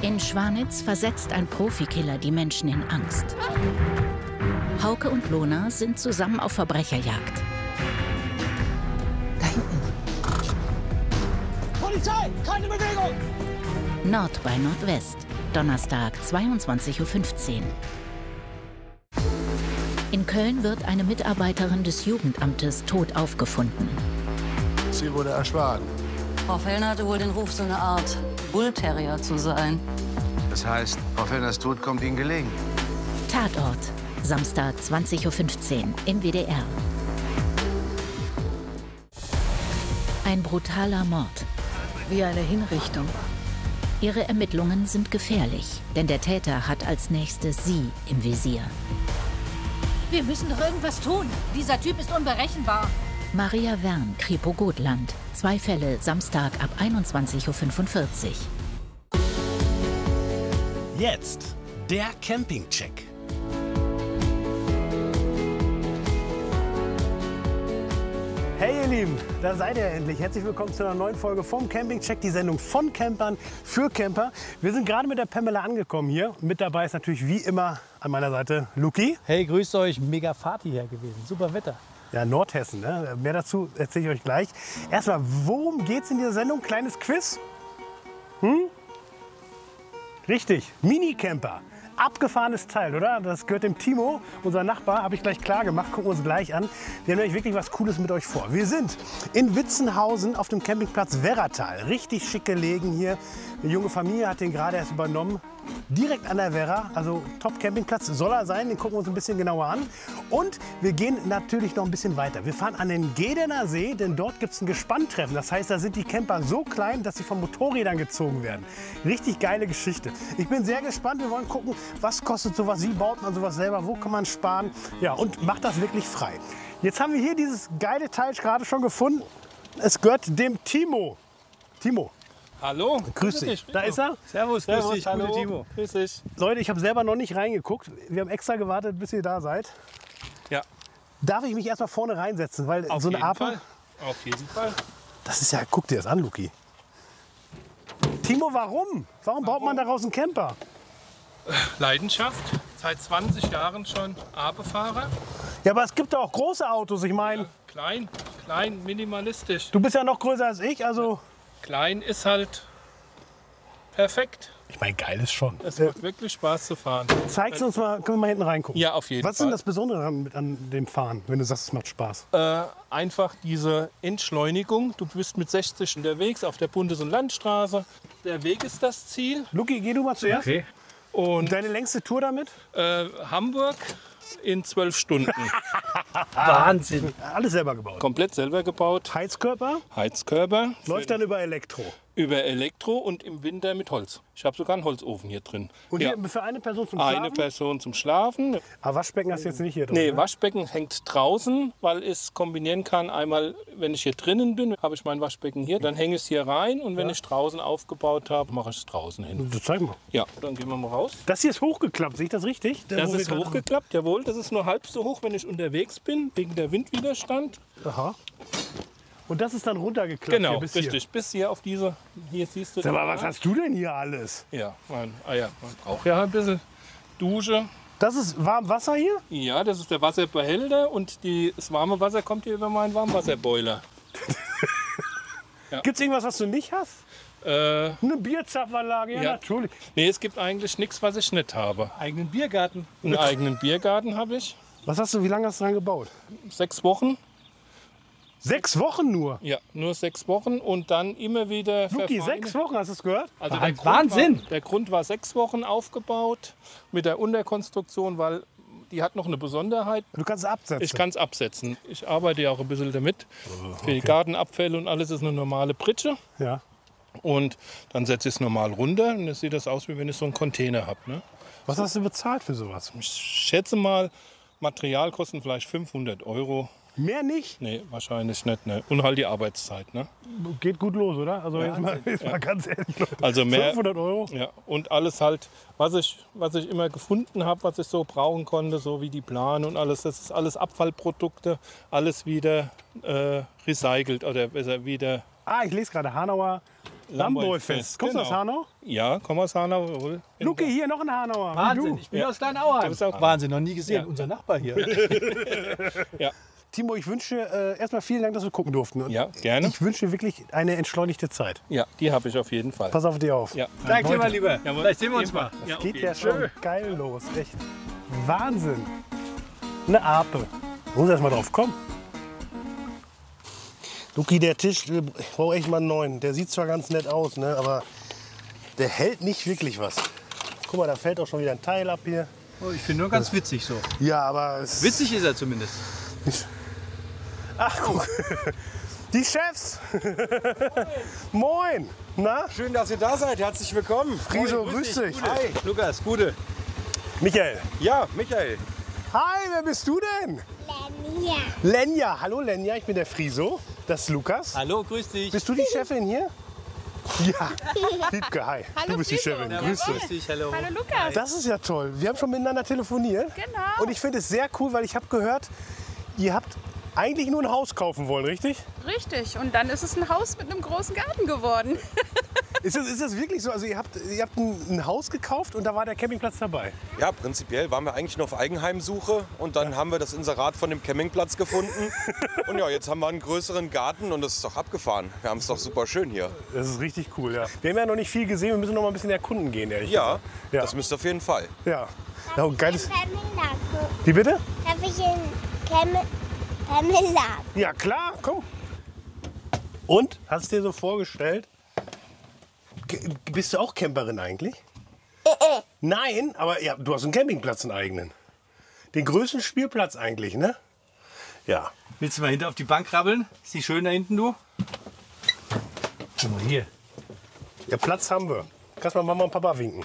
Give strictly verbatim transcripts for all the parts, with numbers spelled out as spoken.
In Schwanitz versetzt ein Profikiller die Menschen in Angst. Hauke und Lona sind zusammen auf Verbrecherjagd. Da hinten. Polizei, keine Bewegung! Nord bei Nordwest, Donnerstag, zweiundzwanzig Uhr fünfzehn. In Köln wird eine Mitarbeiterin des Jugendamtes tot aufgefunden. Sie wurde erschlagen. Frau Fellner hatte wohl den Ruf, so eine Art Bullterrier zu sein. Das heißt, Frau Fellners Tod kommt Ihnen gelegen. Tatort, Samstag, zwanzig Uhr fünfzehn im W D R. Ein brutaler Mord. Wie eine Hinrichtung. Ihre Ermittlungen sind gefährlich, denn der Täter hat als nächstes sie im Visier. Wir müssen doch irgendwas tun. Dieser Typ ist unberechenbar. Maria Wern, Kripo Gotland. Zwei Fälle, Samstag ab einundzwanzig Uhr fünfundvierzig. Jetzt der Campingcheck. Hey ihr Lieben, da seid ihr endlich. Herzlich willkommen zu einer neuen Folge vom Campingcheck, die Sendung von Campern für Camper. Wir sind gerade mit der Pamela angekommen hier. Mit dabei ist natürlich wie immer an meiner Seite Luki. Hey, grüßt euch, mega Fahrt hierher gewesen, super Wetter. Ja, Nordhessen, ne? Mehr dazu erzähle ich euch gleich. Erstmal, worum geht es in dieser Sendung? Kleines Quiz? Hm? Richtig, Minicamper. Abgefahrenes Teil, oder? Das gehört dem Timo, unser Nachbar, habe ich gleich klar gemacht. Gucken wir uns gleich an. Wir haben nämlich wirklich was Cooles mit euch vor. Wir sind in Witzenhausen auf dem Campingplatz Werratal. Richtig schick gelegen hier. Eine junge Familie hat den gerade erst übernommen. Direkt an der Werra, also Top-Campingplatz soll er sein. Den gucken wir uns ein bisschen genauer an. Und wir gehen natürlich noch ein bisschen weiter. Wir fahren an den Gedener See, denn dort gibt es ein Gespanntreffen. Das heißt, da sind die Camper so klein, dass sie von Motorrädern gezogen werden. Richtig geile Geschichte. Ich bin sehr gespannt. Wir wollen gucken, was kostet sowas, wie baut man sowas selber, wo kann man sparen. Ja, und macht das wirklich frei. Jetzt haben wir hier dieses geile Teil gerade schon gefunden. Es gehört dem Timo. Timo. Hallo. Grüß dich. Da ist er. Servus, Servus, grüß dich, hallo. gute Timo. Grüß dich. Leute, ich habe selber noch nicht reingeguckt. Wir haben extra gewartet, bis ihr da seid. Ja. Darf ich mich erstmal vorne reinsetzen? Weil Auf so eine jeden Ape, Fall. Auf jeden Fall. das ist ja, guck dir das an, Luki. Timo, warum? Warum baut man daraus einen Camper? Leidenschaft. Seit zwanzig Jahren schon Ape-Fahrer. Ja, aber es gibt doch auch große Autos, ich meine. Ja, klein, klein, minimalistisch. Du bist ja noch größer als ich, also... Klein ist halt perfekt. Ich meine, geil ist schon. Es macht wirklich Spaß zu fahren. Zeig's uns mal, können wir mal hinten reingucken. Ja, auf jeden Was ist Fall. denn das Besondere an, an dem Fahren, wenn du sagst, es macht Spaß? Äh, einfach diese Entschleunigung. Du bist mit sechzig unterwegs auf der Bundes- und Landstraße. Der Weg ist das Ziel. Luki, geh du mal zuerst. Okay. Und Deine längste Tour damit? äh, Hamburg in zwölf Stunden. Wahnsinn. Alles selber gebaut. Komplett selber gebaut. Heizkörper Heizkörper. läuft dann über Elektro. Über Elektro und im Winter mit Holz. Ich habe sogar einen Holzofen hier drin. Und ja. hier für eine Person zum Schlafen? Eine Person zum Schlafen. Aber Waschbecken hast du jetzt nicht hier drin? Nee, ne? Waschbecken hängt draußen, weil ich es kombinieren kann. Einmal, wenn ich hier drinnen bin, habe ich mein Waschbecken hier. Dann hänge ich es hier rein und wenn Ja. ich draußen aufgebaut habe, mache ich es draußen hin. Das zeig mal. Ja, dann gehen wir mal raus. Das hier ist hochgeklappt, sehe ich das richtig? Der, Das wo wir ist gerade- hochgeklappt, jawohl. Das ist nur halb so hoch, wenn ich unterwegs bin, wegen der Windwiderstand. Aha. Und das ist dann runtergeklappt Genau, hier bis richtig. Bis hier auf diese, hier siehst du. Hier. Sag mal, den was Rad. hast du denn hier alles? Ja, mein, ah ja, man braucht ja ein bisschen Dusche. Das ist warm Wasser hier? Ja, das ist der Wasserbehälter und die, das warme Wasser kommt hier über meinen Warmwasserboiler. Gibt es irgendwas, was du nicht hast? Äh, Eine Bierzapfanlage? Ja, Ja. natürlich. nee, es gibt eigentlich nichts, was ich nicht habe. Eigenen Biergarten. Einen eigenen Biergarten habe ich. Was hast du, wie lange hast du dran gebaut? Sechs Wochen. Sechs Wochen nur? Ja, nur sechs Wochen und dann immer wieder Luki, verfeinert. sechs Wochen, hast du es gehört? Also der Grund Wahnsinn! War, der Grund war sechs Wochen aufgebaut mit der Unterkonstruktion, weil die hat noch eine Besonderheit. Du kannst es absetzen. Ich kann es absetzen. Ich arbeite ja auch ein bisschen damit. Für die Gartenabfälle und alles ist eine normale Pritsche. Ja. Und dann setze ich es normal runter und dann sieht das aus, wie wenn ich so einen Container habe. Ne? Was hast du bezahlt für sowas? Ich schätze mal, Materialkosten vielleicht fünfhundert Euro. Mehr nicht? Nee, wahrscheinlich nicht. Ne? Und halt die Arbeitszeit. Ne? Geht gut los, oder? Also jetzt mal, jetzt mal ganz ehrlich, Leute. Also mehr, fünfhundert Euro? Ja, und alles halt, was ich, was ich immer gefunden habe, was ich so brauchen konnte, so wie die Plane und alles, das ist alles Abfallprodukte, alles wieder äh, recycelt oder besser wieder. Ah, ich lese gerade Hanauer Lamboy-Fest. Kommst du aus Hanau? Ja, komm aus Hanau. Wohl. Luke, hier noch ein Hanauer. Wahnsinn, ich bin ja. aus Kleinauern. Wahnsinn, noch nie gesehen. Ja. Unser Nachbar hier. Ja. Timo, ich wünsche äh, erstmal vielen Dank, dass wir gucken durften. Und Ja, gerne. ich wünsche dir wirklich eine entschleunigte Zeit. Ja, die habe ich auf jeden Fall. Pass auf dich auf. Ja. Danke dir, mein Lieber. Jawohl. Vielleicht sehen wir uns mal. Das geht ja schon geil los. Echt. Wahnsinn. Eine Ape. Muss erst mal drauf kommen. Luki, der Tisch, ich brauche echt mal einen neuen. Der sieht zwar ganz nett aus, ne, aber der hält nicht wirklich was. Guck mal, da fällt auch schon wieder ein Teil ab hier. Oh, ich finde nur ganz witzig so. Ja, aber es Witzig ist er zumindest. Ach, guck. Die Chefs. Moin. Na? Schön, dass ihr da seid. Herzlich willkommen. Friso, grüß dich. Hi. Lukas, Gute. Michael. Ja, Michael. Hi, wer bist du denn? Lenja. Lenja. Hallo Lenja, ich bin der Friso. Das ist Lukas. Hallo, grüß dich. Bist du die Chefin hier? Ja. Wiebke, hi. Hallo, du bist die Friso. Chefin. Ja, Grüß dich. Grüß dich, hallo. Hallo Lukas. Das ist ja toll. Wir haben schon miteinander telefoniert. Genau. Und ich finde es sehr cool, weil ich habe gehört, ihr habt eigentlich nur ein Haus kaufen wollen, richtig? Richtig. Und dann ist es ein Haus mit einem großen Garten geworden. Ist das, ist das wirklich so? Also ihr habt, ihr habt ein, ein Haus gekauft und da war der Campingplatz dabei? Ja, prinzipiell waren wir eigentlich nur auf Eigenheimsuche und dann haben wir das Inserat von dem Campingplatz gefunden. Und ja, jetzt haben wir einen größeren Garten und das ist doch abgefahren. Wir haben es doch super schön hier. Das ist richtig cool, ja. Wir haben ja noch nicht viel gesehen, wir müssen noch mal ein bisschen erkunden gehen, ehrlich Ja, gesagt. Ja, das müsst ihr auf jeden Fall. ja. Ja, und geiles. Campingladen. Wie bitte? Darf ich in Campingladen? Ja, klar, komm. Und? Hast du dir so vorgestellt? G bist du auch Camperin eigentlich? Nein, aber ja, du hast einen Campingplatz, einen eigenen. Den größten Spielplatz eigentlich, ne? Ja. Willst du mal hinter auf die Bank krabbeln? Ist die schön da hinten, du? Guck mal hier. Ja, Platz haben wir. Kannst mal Mama und Papa winken.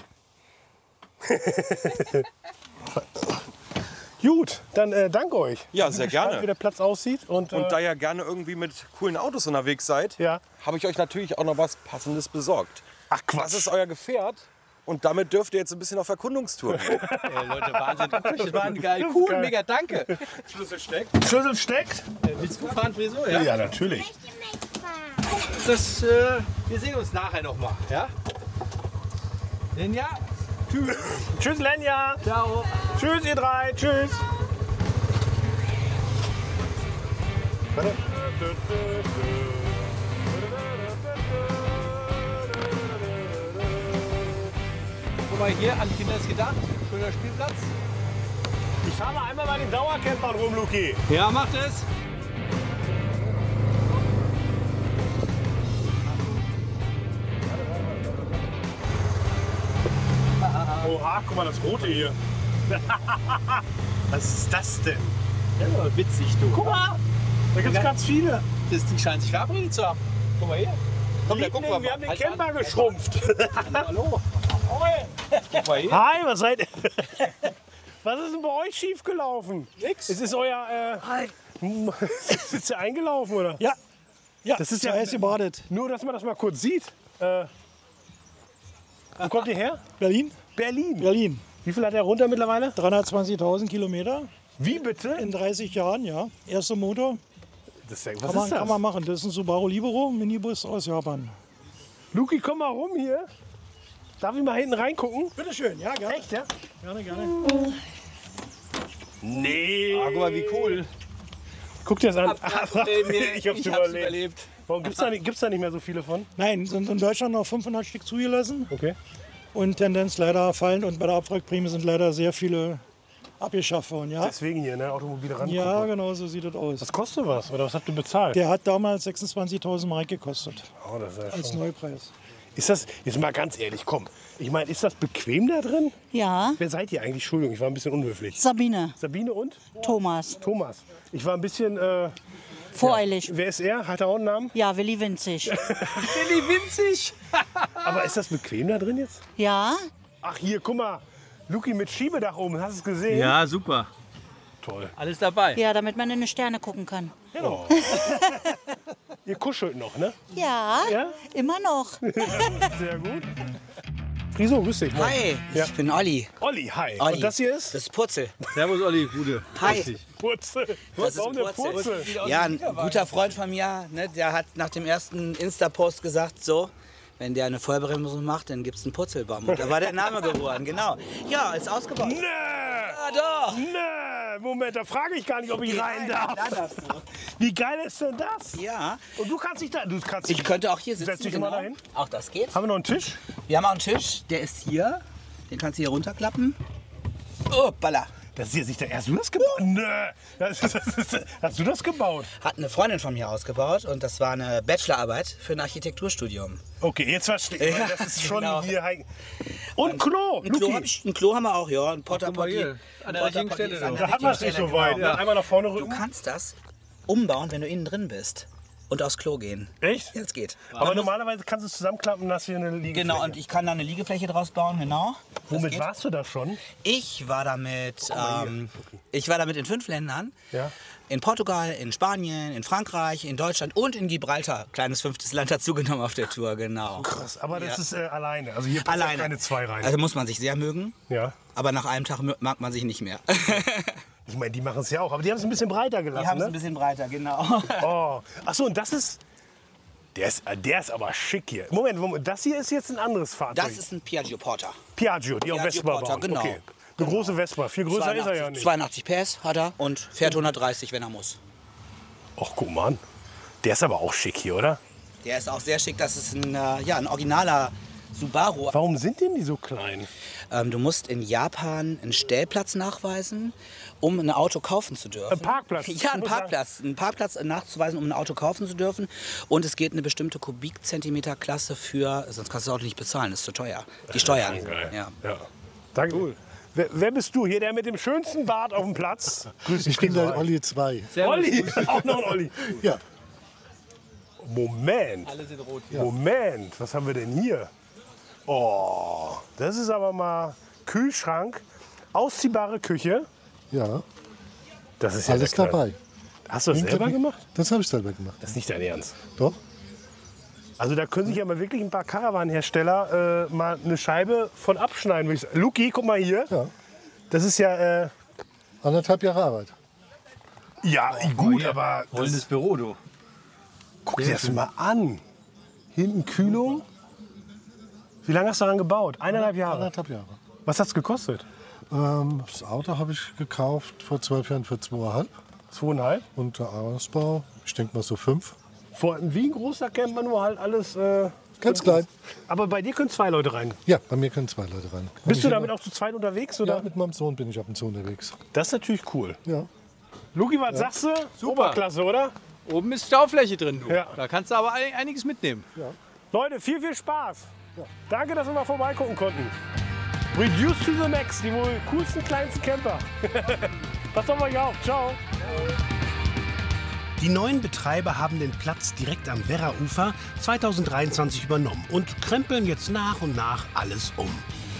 Gut, dann äh, danke euch. Ja, Ich bin sehr gespannt, gerne. wie der Platz aussieht. Und, Und äh, da ihr gerne irgendwie mit coolen Autos unterwegs seid, Ja. habe ich euch natürlich auch noch was Passendes besorgt. Ach Quatsch. Das ist euer Gefährt und damit dürft ihr jetzt ein bisschen auf Erkundungstour gehen. Ey, Leute, Wahnsinn. Das war geil. Das ist Cool, geil. mega, danke. Schlüssel steckt. Schlüssel steckt? Äh, willst du fahren, Friso? Ja. Ja, natürlich. Das, äh, wir sehen uns nachher noch mal, ja? Denn ja, tschüss. Tschüss, Lenja. Ciao. Tschüss, ihr drei. Tschüss. Warte. Guck mal hier, an die Kinder ist gedacht. Schöner Spielplatz. Ich fahre mal einmal bei den Dauercampern rum, Luki. Ja, macht es. Oha, guck mal, das Rote hier. Was ist das denn? Ja, witzig, du. Guck mal, da gibt es ganz viele. Das, die scheinen sich verabredet zu haben. Guck mal hier. Komm, da gucken wir Liebling, wir mal. haben den Halt Camper an. geschrumpft. Hallo. Guck mal hier. Hi, was seid Was ist denn bei euch schiefgelaufen? Nix. Es ist euer... Äh, Hi. Ist ihr eingelaufen, oder? Ja. Ja, Das ist ja- er ist gebadet. Nur, dass man das mal kurz sieht. Äh, wo kommt ihr her? Berlin? Berlin. Berlin. Wie viel hat er runter mittlerweile? dreihundertzwanzigtausend Kilometer Wie bitte? in dreißig Jahren, ja. Erster Motor. Das ist, ja- was Kann man, ist das? kann man machen. Das ist ein Subaru Libero, Minibus aus Japan. Luki, komm mal rum hier. Darf ich mal hinten reingucken? Bitte schön, ja, gerne. Echt, ja? Gerne, gerne. Nee. Ah, guck mal, wie cool. Guck dir das an. Ey, mir- ich hab's ich hab's überlebt. überlebt. Warum gibt's da, nicht, gibt's da nicht mehr so viele von? Nein, sind in Deutschland noch fünfhundert Stück zugelassen Okay. und Tendenz leider fallend. Und bei der Abwrackprämie sind leider sehr viele abgeschafft worden. Ja, Deswegen hier, ne? Automobile ran. ja genau so sieht das aus. Was kostet was? Oder was habt ihr bezahlt? Der hat damals sechsundzwanzigtausend Mark gekostet Oh, das ist, ja als schon. Neupreis. Ist das, jetzt mal ganz ehrlich, komm. Ich meine, ist das bequem da drin? Ja, Wer seid ihr eigentlich? Entschuldigung, ich war ein bisschen unhöflich. Sabine, Sabine und? Thomas, Thomas. Ich war ein bisschen. Äh, voreilig. wer ist er? Hat er auch einen Namen? Ja, Willi Winzig. Willi winzig. Aber ist das bequem da drin jetzt? Ja, Ach, hier, guck mal. Luki mit Schiebedach oben. Hast du es gesehen? Ja, super. Toll. Alles dabei. ja, damit man in die Sterne gucken kann. Oh. Ihr kuschelt noch, ne? Ja, Ja? immer noch. Sehr gut. Friso, grüß dich. Hi, Ja. ich bin Olli. Olli, hi. Olli. Und das hier ist? Das ist Purzel. Servus, Olli, Gute. Hi. Purzel. Das ist Warum der Purzel. Purzel? Ja, ein guter Freund von mir, ne, der hat nach dem ersten Insta-Post gesagt, so, wenn der eine Feuerwehrbremsung macht, dann gibt es einen Purzelbaum. Und da war der Name geworden, genau. Ja, ist ausgebaut. Nee! Ja, doch! Nee! Moment, da frage ich gar nicht, ob ich Ja, rein ja, darf. da darfst du. Wie geil ist denn das? Ja. Und du kannst dich da... Du kannst Ich könnte auch hier sitzen. Setz dich genau. mal dahin. Auch das geht. Haben wir noch einen Tisch? Wir haben auch einen Tisch, der ist hier. Den kannst du hier runterklappen. Oh, balla. Das ist jetzt nicht der... Hast du das gebaut? Nee. Das, das, das, hast du das gebaut? Hat eine Freundin von mir ausgebaut und das war eine Bachelorarbeit für ein Architekturstudium. Okay, jetzt verstehe ich. Ja, Das ist schon genau. hier... heim- Und Klo! Ein Klo, Luki. hab ich, ein Klo haben wir auch, ja. Ein Porta Potty. hier, an der richtigen Stelle. Da hat man es nicht so weit. Genau. Einmal nach vorne Du rücken. kannst das umbauen, wenn du innen drin bist. Und aufs Klo gehen. Echt? Ja, das geht. Aber normalerweise kannst du es zusammenklappen und hast hier eine Liegefläche. Genau, und ich kann da eine Liegefläche draus bauen, genau. Das Womit geht. warst du da schon? Ich war damit, mal ähm, ich war damit in fünf Ländern. Ja. In Portugal, in Spanien, in Frankreich, in Deutschland und in Gibraltar. Kleines fünftes Land dazugenommen auf der Tour, genau. Krass, aber das Ja. ist äh, alleine. Also hier passt auch Alleine. keine zwei rein. Also muss man sich sehr mögen, ja. aber nach einem Tag mö- mag man sich nicht mehr. Ich meine, die machen es ja auch, aber die haben es ein bisschen breiter Die gelassen. haben es ne? ein bisschen breiter, genau. Oh. Achso, und das ist. Der ist, der ist aber schick hier. Moment, Moment, das hier ist jetzt ein anderes Fahrzeug. Das ist ein Piaggio Porter. Piaggio, die auch Piaggio Vespa Porter, bauen. genau. Okay. Eine große Vespa. Viel größer ist er ja nicht. zweiundachtzig P S hat er und fährt hundertdreißig, wenn er muss. Ach, guck mal an. Der ist aber auch schick hier, oder? Der ist auch sehr schick. Das ist ein, äh, ja, ein originaler Subaru. Warum sind denn die so klein? Ähm, du musst in Japan einen Stellplatz nachweisen, um ein Auto kaufen zu dürfen. Ein Parkplatz? Ja, Du einen musst Parkplatz. Einen Parkplatz nachzuweisen, um ein Auto kaufen zu dürfen. Und es geht eine bestimmte Kubikzentimeterklasse für, sonst kannst du das Auto nicht bezahlen, das ist zu teuer. Die Steuern. Geil. Ja. Ja. Danke. Cool. Wer, wer bist du hier, der mit dem schönsten Bart auf dem Platz? Grüß dich, Ich bin Friso. der Olli zwei. Olli, auch noch ein Olli. Ja. Moment. Alle sind rot hier. Moment, was haben wir denn hier? Oh, das ist aber mal Kühlschrank, ausziehbare Küche. Ja. Das ist ja Alles der Knall. dabei. Hast du das selber gemacht? Das habe ich selber gemacht. Das ist nicht dein Ernst. Doch. Also da können sich ja mal wirklich ein paar Caravan-Hersteller äh, mal eine Scheibe von abschneiden. würde ich sagen. Luki, guck mal hier. Ja. Das ist ja... Äh, Anderthalb Jahre Arbeit. ja, gut, aber... Rollendes Das, Büro, du. guck dir das mal an. Hinten Kühlung. Wie lange hast du daran gebaut? Eineinhalb Jahre. Anderthalb Jahre. Was hat es gekostet? Ähm, das Auto habe ich gekauft vor zwölf Jahren für zweieinhalb. Zweieinhalb? Und der Ausbau, ich denke mal so fünf. Vor wie groß, da kennt man nur halt alles... Äh, Ganz klein. Aber bei dir können zwei Leute rein. Ja, bei mir können zwei Leute rein. Kann Bist ich du immer- damit auch zu zweit unterwegs? Oder? Ja, mit meinem Sohn bin ich ab und zu unterwegs. Das ist natürlich cool. Ja. Luki, was sagst du? Super. Oberklasse, oder? Oben ist Staufläche drin, du. Ja. Da kannst du aber ein- einiges mitnehmen. Leute, viel, viel Spaß. Danke, dass wir mal vorbeigucken konnten. Reduce to the max, die wohl coolsten, kleinsten Camper. Passt auf euch auf. Ciao. Die neuen Betreiber haben den Platz direkt am Werra-Ufer zweitausenddreiundzwanzig übernommen und krempeln jetzt nach und nach alles um.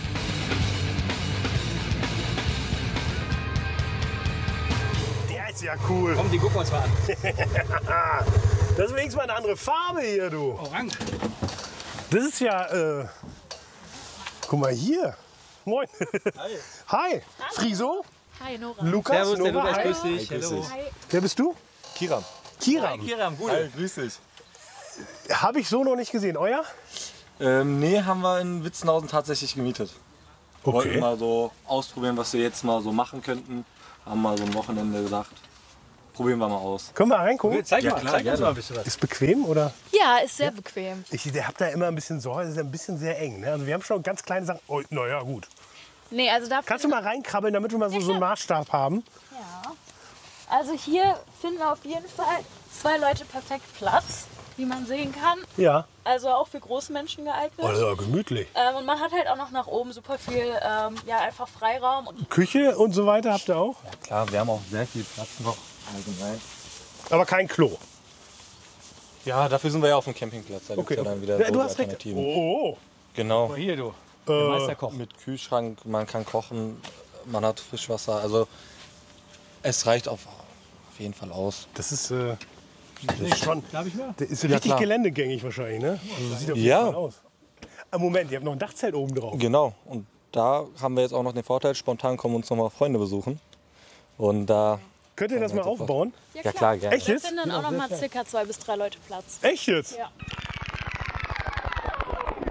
Der ist ja cool. Komm, die gucken wir uns mal an. Das ist wenigstens mal eine andere Farbe hier, du. Orange. Das ist ja, äh, guck mal hier. Moin. Hi. Hi. Friso. Hi, Nora. Lukas. Servus, der Nora. Lukas, Hi. grüß dich. Hallo. Wer bist du? Kiram. Kiram. Hi, Kiram, gut. Hi, grüß dich. Habe ich so noch nicht gesehen. Euer? Ähm, nee, haben wir in Witzenhausen tatsächlich gemietet. Okay. Wollten mal so ausprobieren, was wir jetzt mal so machen könnten. Haben mal so ein Wochenende gedacht. Probieren wir mal aus. Können wir reingucken? Zeig Ja, mal, klar, zeig uns gerne. mal ein bisschen was. Ist bequem oder? Ja, ist sehr bequem. Ich hab da immer ein bisschen Sorge, das ist ein bisschen sehr eng. Ne? Also wir haben schon ganz kleine Sachen. Oh, naja, gut. Nee, also da Kannst du mal reinkrabbeln, damit wir mal so, so einen Maßstab haben? Ja. Also hier finden auf jeden Fall zwei Leute perfekt Platz, wie man sehen kann. Ja. Also auch für große Menschen geeignet. Also gemütlich. Ähm, und man hat halt auch noch nach oben super viel, ähm, ja, einfach Freiraum. Und Küche und so weiter habt ihr auch? Ja klar, wir haben auch sehr viel Platz noch allgemein. Aber kein Klo. Ja, dafür sind wir ja auf dem Campingplatz. Da Okay. gibt's ja dann wieder Ja, so du die hast recht. Alternativen. Oh. Genau. Mal hier, du. Äh, Der Meisterkoch. Mit Kühlschrank, man kann kochen, man hat Frischwasser. Also es reicht auf, auf jeden Fall aus. Das ist, äh, das ist schon. Darf ich mal? Das ist Ja, richtig klar. geländegängig wahrscheinlich, ne? Also das sieht auf jeden Ja. Fall aus. Ah, Moment, ihr habt noch ein Dachzelt oben drauf. Genau. Und da haben wir jetzt auch noch den Vorteil, spontan kommen uns noch mal Freunde besuchen. Und da... Könnt ihr das mal aufbauen? Ja klar, gerne. Echt wir jetzt? finden dann auch noch mal circa zwei bis drei Leute Platz. Echt jetzt? Ja.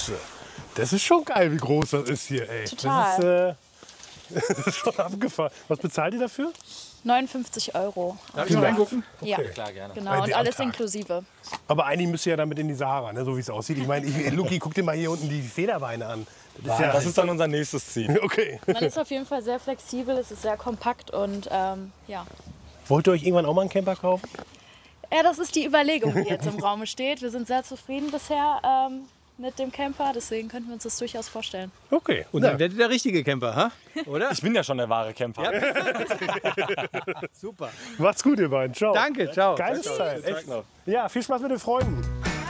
Größe. Das ist schon geil, wie groß das ist hier, ey. Total. Das ist, äh, das ist schon abgefahren. Was bezahlt ihr dafür? neunundfünfzig Euro. Darf ich mal reingucken? Ja, Okay. Klar, gerne. genau. Und Am alles Tag. inklusive. Aber eigentlich müsst ihr ja damit in die Sahara, ne, so wie es aussieht. Ich meine, ich, Luki, guck dir mal hier unten die Federbeine an. Das ist, ja, Das ist dann unser nächstes Ziel. Okay. Man ist auf jeden Fall sehr flexibel, es ist sehr kompakt und ähm, ja. Wollt ihr euch irgendwann auch mal einen Camper kaufen? Ja, das ist die Überlegung, die jetzt im Raum steht. Wir sind sehr zufrieden bisher ähm, mit dem Camper, deswegen könnten wir uns das durchaus vorstellen. Okay. Und dann werdet ihr der richtige Camper, ha? Oder? Ich bin ja schon der wahre Camper. Ja. Super. Macht's gut, ihr beiden. Ciao. Danke, ciao. Geiles Ciao. Teil. Echt. Ja, viel Spaß mit den Freunden.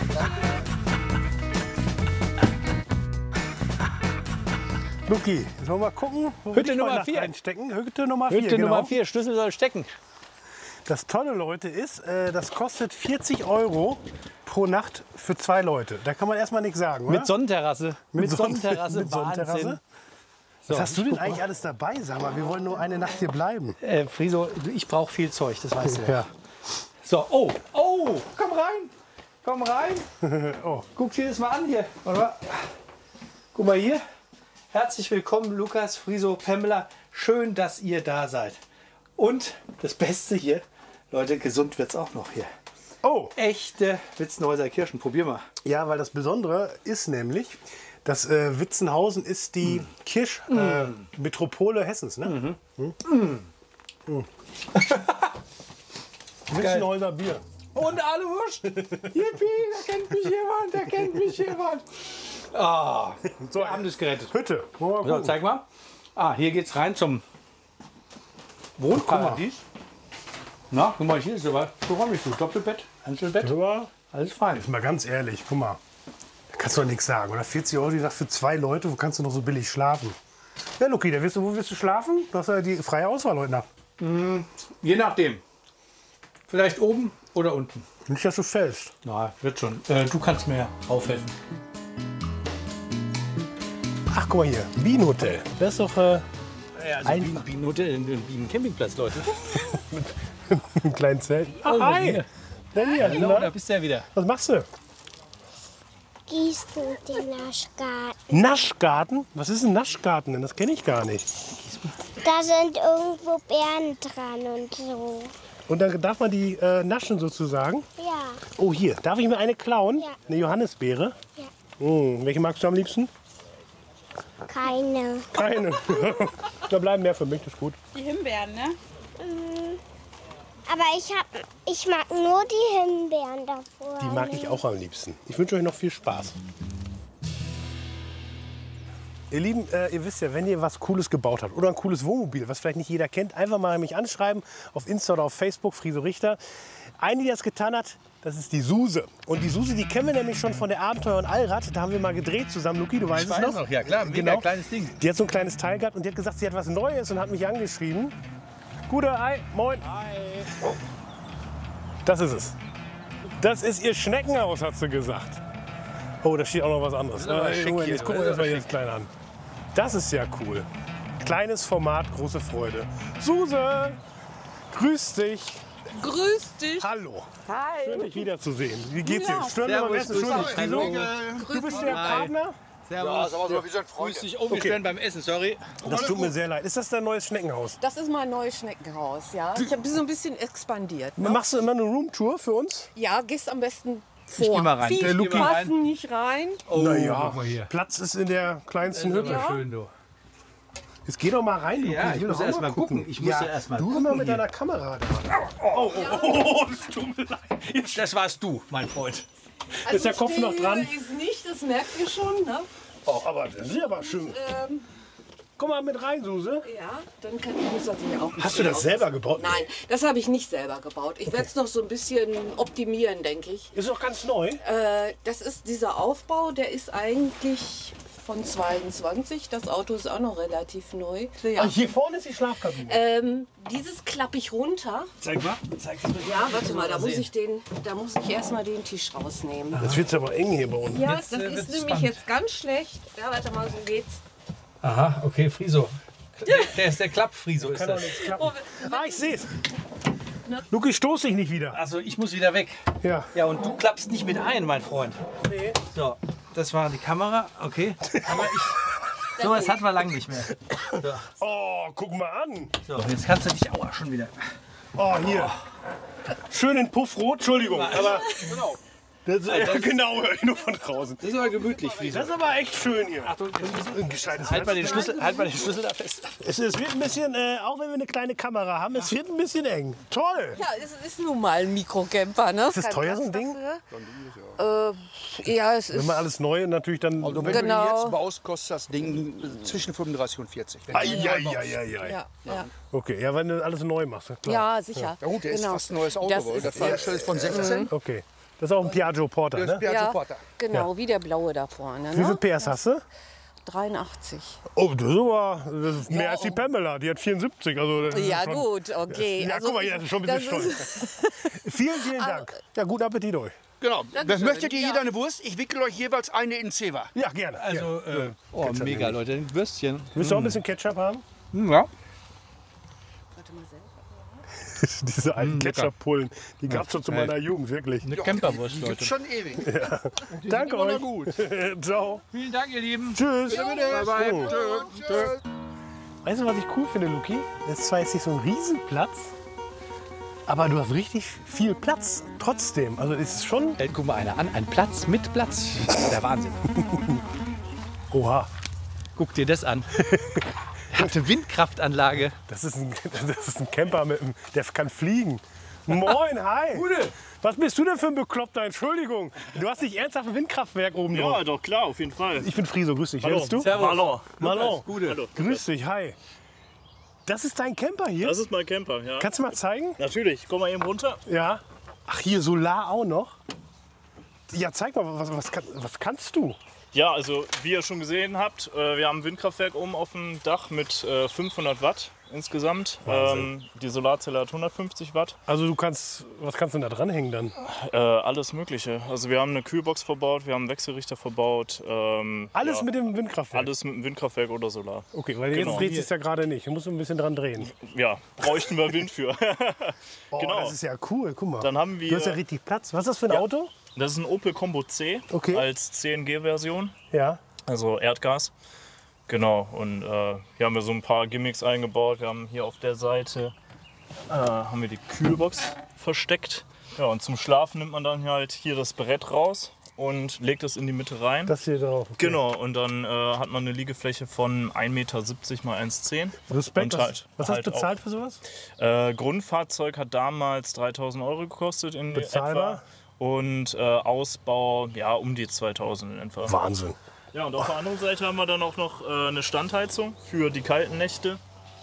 Luki, jetzt wollen wir mal gucken, wo Hütte wir die Nummer Weihnachten vier. einstecken. Hütte Nummer vier, Hütte genau. Nummer vier, Schlüssel soll stecken. Das Tolle, Leute, ist, äh, das kostet vierzig Euro pro Nacht für zwei Leute. Da kann man erstmal nichts sagen, oder? Mit Sonnenterrasse. Mit, Sonnen- Sonnenterrasse, mit Sonnenterrasse. Wahnsinn. Was So, hast du ich denn guck eigentlich mal. alles dabei? Sag mal, wir wollen nur eine Nacht hier bleiben. Äh, Friso, ich brauche viel Zeug, das weißt du. Ja. So, oh, oh, komm rein. Komm rein. Oh. Guck dir das mal an hier. Warte mal. Guck mal hier. Herzlich willkommen, Lukas, Friso, Pamela. Schön, dass ihr da seid. Und das Beste hier, Leute, gesund wird's auch noch hier. Oh. Echte Witzenhäuser Kirschen. Probier mal. Ja, weil das Besondere ist nämlich, dass äh, Witzenhausen ist die Kirschmetropole äh, Hessens. Ne? Mhm. Mhm. Mhm. Witzenhäuser Bier. Und alle Wurst. Yippie, da kennt mich jemand, da kennt mich jemand. Ah, so, wir haben das gerettet. Hütte. Wollen wir mal So, gucken. zeig mal. Ah, hier geht's rein zum Wohnparadies. Na, guck mal, hier ist aber so räumlich. So Doppelbett, Einzelbett, Ja. alles fein. Jetzt mal ganz ehrlich, guck mal. Da kannst du doch nichts sagen. Oder vierzig Euro, die sagt, für zwei Leute, wo kannst du noch so billig schlafen? Ja, Luki, da wirst du, wo wirst du schlafen? Du hast ja die freie Auswahl heute Nacht. Mm, je nachdem. Vielleicht oben oder unten. Nicht, dass du fällst. Na, wird schon. Äh, du kannst mir aufhelfen. Ach, guck mal hier. Bienenhotel. Das ist doch äh, Ja, also Ein- Bienen, Bienenhotel, ein Bienencampingplatz, Leute. ein kleines Zelt. Ach, Oh, hi. hier. Daniel, Hallo, na? da bist du ja wieder. Was machst du? Gießen den Naschgarten. Naschgarten? Was ist ein Naschgarten denn? Das kenne ich gar nicht. Da sind irgendwo Beeren dran und so. Und dann darf man die äh, naschen sozusagen? Ja. Oh, hier. Darf ich mir eine klauen? Ja. Eine Johannisbeere? Ja. Hm, welche magst du am liebsten? Keine. Keine. Da bleiben mehr für mich, das ist gut. Die Himbeeren, ne? Mm, Aber ich, hab, ich mag nur die Himbeeren davor. Die mag ich auch am liebsten. Ich wünsche euch noch viel Spaß. Ihr Lieben, äh, ihr wisst ja, wenn ihr was Cooles gebaut habt oder ein cooles Wohnmobil, was vielleicht nicht jeder kennt, einfach mal mich anschreiben auf Insta oder auf Facebook, Friso Richter. Eine, die das getan hat, das ist die Suse. Und die Suse, die kennen wir nämlich schon von der Abenteuer und Allrad. Da haben wir mal gedreht zusammen. Luki, du weißt Ich es weiß noch? noch, ja klar, mega Genau. kleines Ding. Die hat so ein kleines Teil gehabt und die hat gesagt, sie hat was Neues und hat mich angeschrieben. Gute, hi, moin. Hi. Das ist es. Das ist ihr Schneckenhaus, hat sie gesagt. Oh, da steht auch noch was anderes. ist aber Äh, schick Moment, hier, jetzt gucken wir das uns mal ist hier das Kleine an. Das ist ja cool. Kleines Format, große Freude. Suse, grüß dich. Grüß dich. Hallo. Hi. Schön, dich wiederzusehen. Wie geht's dir? Ja. Stören wir beim Servus, Essen? grüß Entschuldigung. dich. Wieso? Du bist Hi. der Partner? Servus. Ja, sag mal so, wir sind Freunde. Grüß dich. Oh, wir Okay. stören beim Essen, sorry. Das tut mir sehr leid. Ist das dein neues Schneckenhaus? Das ist mein neues Schneckenhaus, ja. Ich habe so ein bisschen expandiert. Ne? Machst du immer eine Roomtour für uns? Ja, gehst am besten vor. Ich geh mal rein. Viech Der Luki- passen nicht rein. Oh, naja, guck mal hier. Platz ist in der kleinsten Das ist Hütte. aber schön, du. Jetzt geh doch mal rein, Luki. Ja, ich will muss doch auch erst mal gucken. Ich muss ja erst mal Du gucken immer mit hier. deiner Kamera da. Oh, oh, oh, das tut mir leid. Das warst du, mein Freund. Ist der Kopf noch dran? Ist nicht, das merkt ihr schon, ne? Oh, aber das ist aber schön. Ähm, Komm mal mit rein, Suse. ja, dann kann ich muss das hier auch. ein Hast du bisschen das aus- selber gebaut? Nein, das habe ich nicht selber gebaut. Ich werde es noch so ein bisschen optimieren, denke ich. Ist doch ganz neu. Äh, das ist dieser Aufbau, der ist eigentlich von zweiundzwanzig. Das Auto ist auch noch relativ neu. Ja. Ah, hier vorne ist die Schlafkabine. Ähm, dieses klappe ich runter. Zeig mal. Zeig das mal. Ja, warte mal, da muss ich den, da muss ich erstmal den Tisch rausnehmen. Jetzt wird's aber eng hier bei uns. Ja, Jetzt, das äh, ist wird's nämlich spannend. jetzt ganz schlecht. Ja, warte mal, so geht's. Aha, okay, Friso. Der ist der Klapp-Friso, ist Kann doch das. nichts klappen. Ah, ich seh's. Luki, stoß dich nicht wieder. Also ich muss wieder weg. Ja. Ja, und du klappst nicht mit ein, mein Freund. Nee. So, das war die Kamera. Okay. Aber ich... Sowas hatten wir lange nicht mehr. So. Oh, guck mal an. So, jetzt kannst du dich auch schon wieder... Oh, hier. Schön in Puffrot, Entschuldigung. Aber genau. Das, ja, das genau, höre ich nur von draußen. Das ist aber gemütlich, Friese. Das ist aber echt schön hier. Achtung, ein gescheites halt mal den Schlüssel, halt mal den Schlüssel da fest. Es, es wird ein bisschen, äh, auch wenn wir eine kleine Kamera haben, es wird ein bisschen eng. Toll. Ja, es ist nun mal ein Mikrocamper, ne? Ist das teuer, so ein Ding? Äh, ja, es ist... Wenn man alles neu natürlich dann... Also wenn Genau. du die jetzt baust, kostet das Ding zwischen fünfunddreißig und vierzig. Ai, ai, ai, ai, ai. Ja, ja. Okay, ja, wenn du alles neu machst. Klar. Ja, sicher. Ja gut, der ist Genau. fast ein neues Auto, Das weil ist- der Fahrgestell ist von sechzehn. Okay. Das ist auch ein Piaggio Porter, Das ist ne? Piaggio Ja, Porter. genau, wie der blaue da vorne. Wie viel Ne? P S hast du? dreiundachtzig. Oh, das ist aber das ist mehr als die Pamela. Die hat vierundsiebzig. Also das ist Ja schon, gut, okay. Ja, Also guck mal, ich- hier, das ist schon ein bisschen das stolz. Vielen, vielen Dank. Ja, guten Appetit euch. Genau. Dankeschön. Möchtet ihr Ja. jeder eine Wurst? Ich wickel euch jeweils eine in Zewa. Ja, gerne. Also, äh, oh, mega, Leute. Ein Würstchen. Willst du auch ein bisschen Ketchup haben? Ja. Diese alten lecker. Ketchup-Pullen, die gab es schon zu Hey. meiner Jugend, wirklich. Eine Camperwurst, Die Leute. gibt's schon ewig. Ja. Die Danke sind immer euch. noch gut. Ciao. Vielen Dank, ihr Lieben. Tschüss. Bitte, bitte. Bye, bye. Oh. Tschö, tschö. Weißt du, was ich cool finde, Luki? Das ist zwar jetzt nicht so ein Riesenplatz, aber du hast richtig viel Platz trotzdem. Also es ist schon... Hey, guck mal einer an. Ein Platz mit Platz. Das ist der Wahnsinn. Oha. Guck dir das an. Er hat eine Windkraftanlage. Das ist ein, das ist ein Camper, mit einem, der kann fliegen. Moin, hi. Gute. Was bist du denn für ein Bekloppter? Entschuldigung. Du hast nicht ernsthaft ein Windkraftwerk oben Ja, drauf. doch, klar, auf jeden Fall. Ich bin Friso, grüß dich. Hallo. Wer bist du? Servus. Hallo. Malon. Gute. Hallo. Grüß dich, hi. Das ist dein Camper hier? Das ist mein Camper, ja. Kannst du mal zeigen? Natürlich, komm mal eben runter. Ja. Ach, hier Solar auch noch? Ja, zeig mal, was, was, kann, was kannst du? Ja, also wie ihr schon gesehen habt, äh, wir haben ein Windkraftwerk oben auf dem Dach mit äh, fünfhundert Watt insgesamt. Ähm, die Solarzelle hat hundertfünfzig Watt. Also du kannst, was kannst du denn da dranhängen dann? Äh, alles Mögliche. Also wir haben eine Kühlbox verbaut, wir haben einen Wechselrichter verbaut. Ähm, Alles ja, mit dem Windkraftwerk? Alles mit dem Windkraftwerk oder Solar. Okay, weil Genau. jetzt dreht es ja gerade nicht. Du musst ein bisschen dran drehen. Ja, bräuchten wir Wind für. Oh, genau. das ist ja cool. Guck mal. Dann haben wir- Du hast ja richtig Platz. Was ist das für ein Ja. Auto? Das ist ein Opel Combo C Okay. als C N G-Version. Ja. Also Erdgas. Genau, und äh, hier haben wir so ein paar Gimmicks eingebaut. Wir haben hier auf der Seite äh, haben wir die Kühlbox versteckt. Ja, und zum Schlafen nimmt man dann halt hier das Brett raus und legt es in die Mitte rein. Das hier drauf. Okay. Genau, und dann äh, hat man eine Liegefläche von ein Meter siebzig mal eins Komma zehn. Respekt. Und Was, halt- was hast halt du bezahlt auch- für sowas? Äh, Grundfahrzeug hat damals dreitausend Euro gekostet in Bezahlbar? etwa. Und äh, Ausbau, ja, um die zweitausend in etwa. Wahnsinn. Ja, und auf der anderen Seite haben wir dann auch noch äh, eine Standheizung für die kalten Nächte.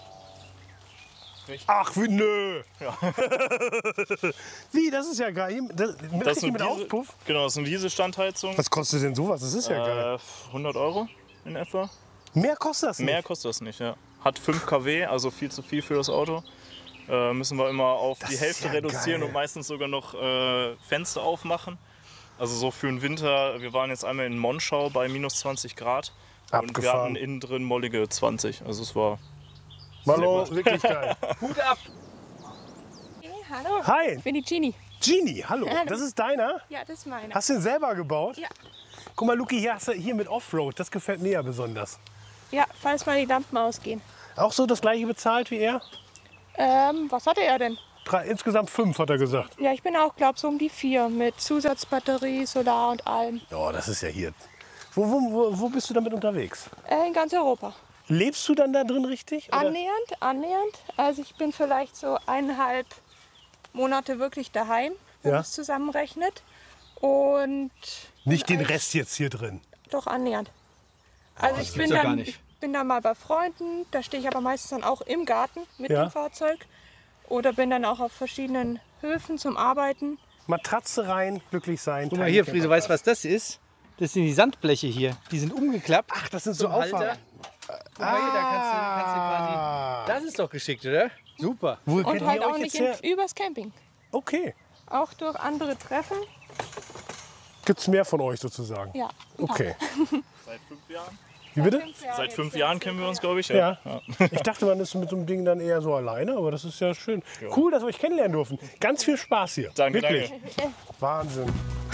Ach, wie, nö. Ja. Wie, das ist ja geil. Das, mit, Das richtig mit diese, Auspuff? Genau, das ist eine Dieselstandheizung. Was kostet denn sowas? Das ist ja geil. Äh, hundert Euro in etwa. Mehr kostet das nicht? Mehr kostet das nicht, ja. Hat fünf Kilowatt, also viel zu viel für das Auto. Äh, müssen wir immer auf Das die ist Hälfte ja reduzieren geil. und meistens sogar noch äh, Fenster aufmachen. Also so für den Winter, wir waren jetzt einmal in Monschau bei minus zwanzig Grad. Und wir Abgefahren. hatten innen drin mollige zwanzig. Also es war Malo, sehr gut. wirklich geil. Hut ab. Hallo. Hi. Ich bin die Genie. Genie, hallo. Hallo. Das ist deiner? Ja, das ist meine. Hast du den selber gebaut? Ja. Guck mal, Luki, hier hast du hier mit Offroad. Das gefällt mir ja besonders. Ja, falls mal die Lampen ausgehen. Auch so das gleiche bezahlt wie er? Ähm, was hatte er denn? Drei, insgesamt fünf, hat er gesagt. Ja, ich bin auch, glaube so um die vier mit Zusatzbatterie, Solar und allem. Oh, das ist ja hier. Wo, wo, wo, wo bist du damit unterwegs? Äh, in ganz Europa. Lebst du dann da drin richtig? oder? Annähernd, annähernd. Also ich bin vielleicht so eineinhalb Monate wirklich daheim, wenn Ja. man es zusammenrechnet. Und Nicht den Rest jetzt hier drin. doch annähernd. Also das ich gibt's bin ja dann, gar nicht. ich bin dann mal bei Freunden, da stehe ich aber meistens dann auch im Garten mit Ja. dem Fahrzeug. Oder bin dann auch auf verschiedenen Höfen zum Arbeiten. Matratze rein, glücklich sein. Guck mal hier, Friese, weißt du, was das ist? Das sind die Sandbleche hier. Die sind umgeklappt. Ach, das sind so Halter. Guck mal hier, da kannst du, kannst du Ah. quasi. Das ist doch geschickt, oder? Super. Wo Und halt auch nicht in, übers Camping. Okay. Auch durch andere Treffen. Gibt es mehr von euch sozusagen? Ja. Okay. Seit fünf Jahren. Wie bitte? Seit fünf Jahren kennen wir uns, glaube ich. Ja. ja. Ich dachte, man ist mit so einem Ding dann eher so alleine, aber das ist ja schön. Jo. Cool, dass wir euch kennenlernen durften. Ganz viel Spaß hier. Danke, Wirklich. danke. Wahnsinn.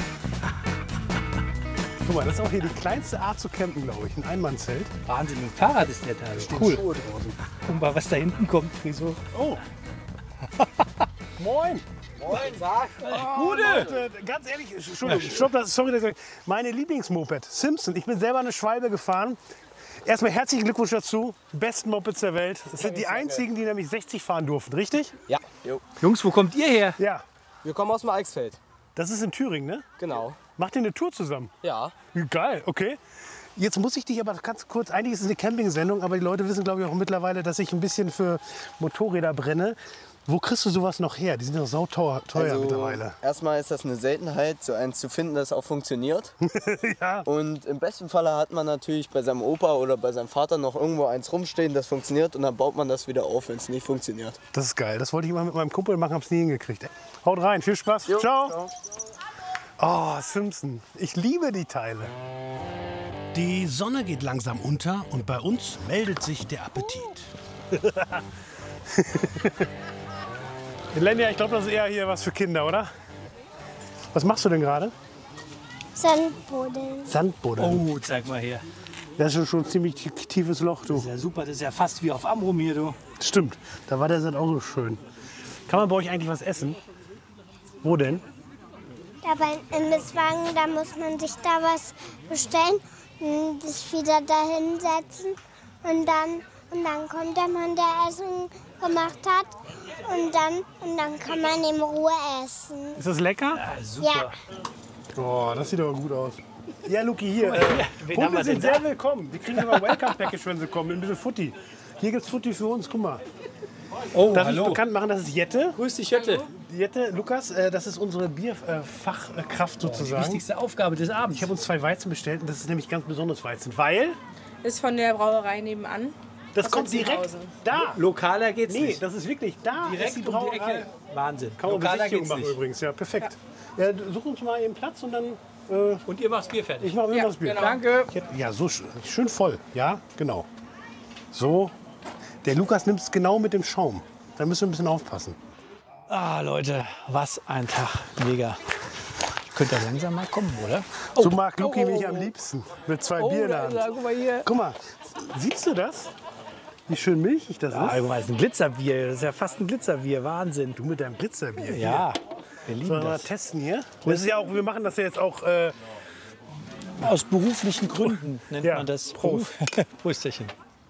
Guck mal, das ist auch hier die kleinste Art zu campen, glaube ich. Ein Einmannzelt. Wahnsinn, mit dem Fahrrad ist der da. Cool. Schuhe draußen. Guck mal, was da hinten kommt, Friso. Oh. Moin. Moin, sag. Oh, Gute. Leute, ganz ehrlich, Entschuldigung, stopp, das, sorry, das, meine Lieblingsmoped, Simpson. Ich bin selber eine Schwalbe gefahren. Erstmal herzlichen Glückwunsch dazu. Besten Mopeds der Welt. Das sind die einzigen, die nämlich sechzig fahren durften, richtig? Ja. Jo. Jungs, wo kommt ihr her? Ja. Wir kommen aus dem Eichsfeld. Das ist in Thüringen, ne? Genau. Macht ihr eine Tour zusammen? Ja. Geil, okay. Jetzt muss ich dich aber ganz kurz, eigentlich ist es eine Camping-Sendung, aber die Leute wissen, glaube ich, auch mittlerweile, dass ich ein bisschen für Motorräder brenne. Wo kriegst du sowas noch her? Die sind doch sauteuer teuer also, mittlerweile. Erstmal ist das eine Seltenheit, so eins zu finden, das auch funktioniert. Ja. Und im besten Falle hat man natürlich bei seinem Opa oder bei seinem Vater noch irgendwo eins rumstehen, das funktioniert, und dann baut man das wieder auf, wenn es nicht funktioniert. Das ist geil. Das wollte ich mal mit meinem Kumpel machen, hab's nie hingekriegt. Haut rein, viel Spaß. Jo, ciao. ciao. Oh, Simpson. Ich liebe die Teile. Die Sonne geht langsam unter und bei uns meldet sich der Appetit. Lenja, ich glaube, das ist eher hier was für Kinder, oder? Was machst du denn gerade? Sandboden. Sandboden. Oh, zeig mal her. Das ist schon, schon ein ziemlich tiefes Loch, du. Das ist ja super, das ist ja fast wie auf Amrum hier, du. Stimmt, da war der Sand auch so schön. Kann man bei euch eigentlich was essen? Wo denn? Da beim Imbisswagen, da muss man sich da was bestellen und sich wieder da hinsetzen. Und dann, und dann kommt der Mann, der Essen gemacht hat. Und dann, und dann kann man in Ruhe essen. Ist das lecker? Ja, super. Ja. Oh, das sieht aber gut aus. Ja, Luki, hier. Guck mal, Äh, wen haben wir Hunde sind denn sehr da? willkommen. Die kriegen immer Welcome Package, wenn sie kommen. Ein bisschen Futti. Hier gibt's Futti für uns, guck mal. Oh, Darf hallo. ich bekannt machen, das ist Jette. Grüß dich, Jette. Jette, Lukas, äh, das ist unsere Bierfachkraft sozusagen. Die wichtigste Aufgabe des Abends. Ich habe uns zwei Weizen bestellt und das ist nämlich ganz besonderes Weizen, weil Ist von der Brauerei nebenan. das Aus kommt direkt Witzenhausen. da. Lokaler geht's Nee, nicht. das ist wirklich da. Direkt ist die um die Brauerei. Ecke. Wahnsinn. Kann man Lokaler Besichtigung geht's machen nicht. übrigens. Ja, perfekt. Ja. such uns mal eben Platz und dann. Äh, Und ihr macht's Bier fertig. ich mache mir Ja, das Bier. genau. Danke. Ich hätte- Ja, so sch- schön voll. Ja, genau. So. Der Lukas nimmt es genau mit dem Schaum. Da müssen wir ein bisschen aufpassen. Ah, Leute, was ein Tag. Mega. Könnt ihr langsam mal kommen, oder? So mag Luki oh, mich oh, am oh. liebsten. Mit zwei Oh, Bier in der da Hand. ist er. Guck mal hier. Guck mal, siehst du das? Wie schön milchig das Ah, ist. guck mal, das ist ein Glitzerbier. Das ist ja fast ein Glitzerbier. Wahnsinn. Du mit deinem Glitzerbier. Ja, wir lieben Sollen wir mal das. testen hier? Das ist ja auch, wir machen das ja jetzt auch. Äh, Aus beruflichen Gründen nennt Ja, man das. Prost. Prösterchen.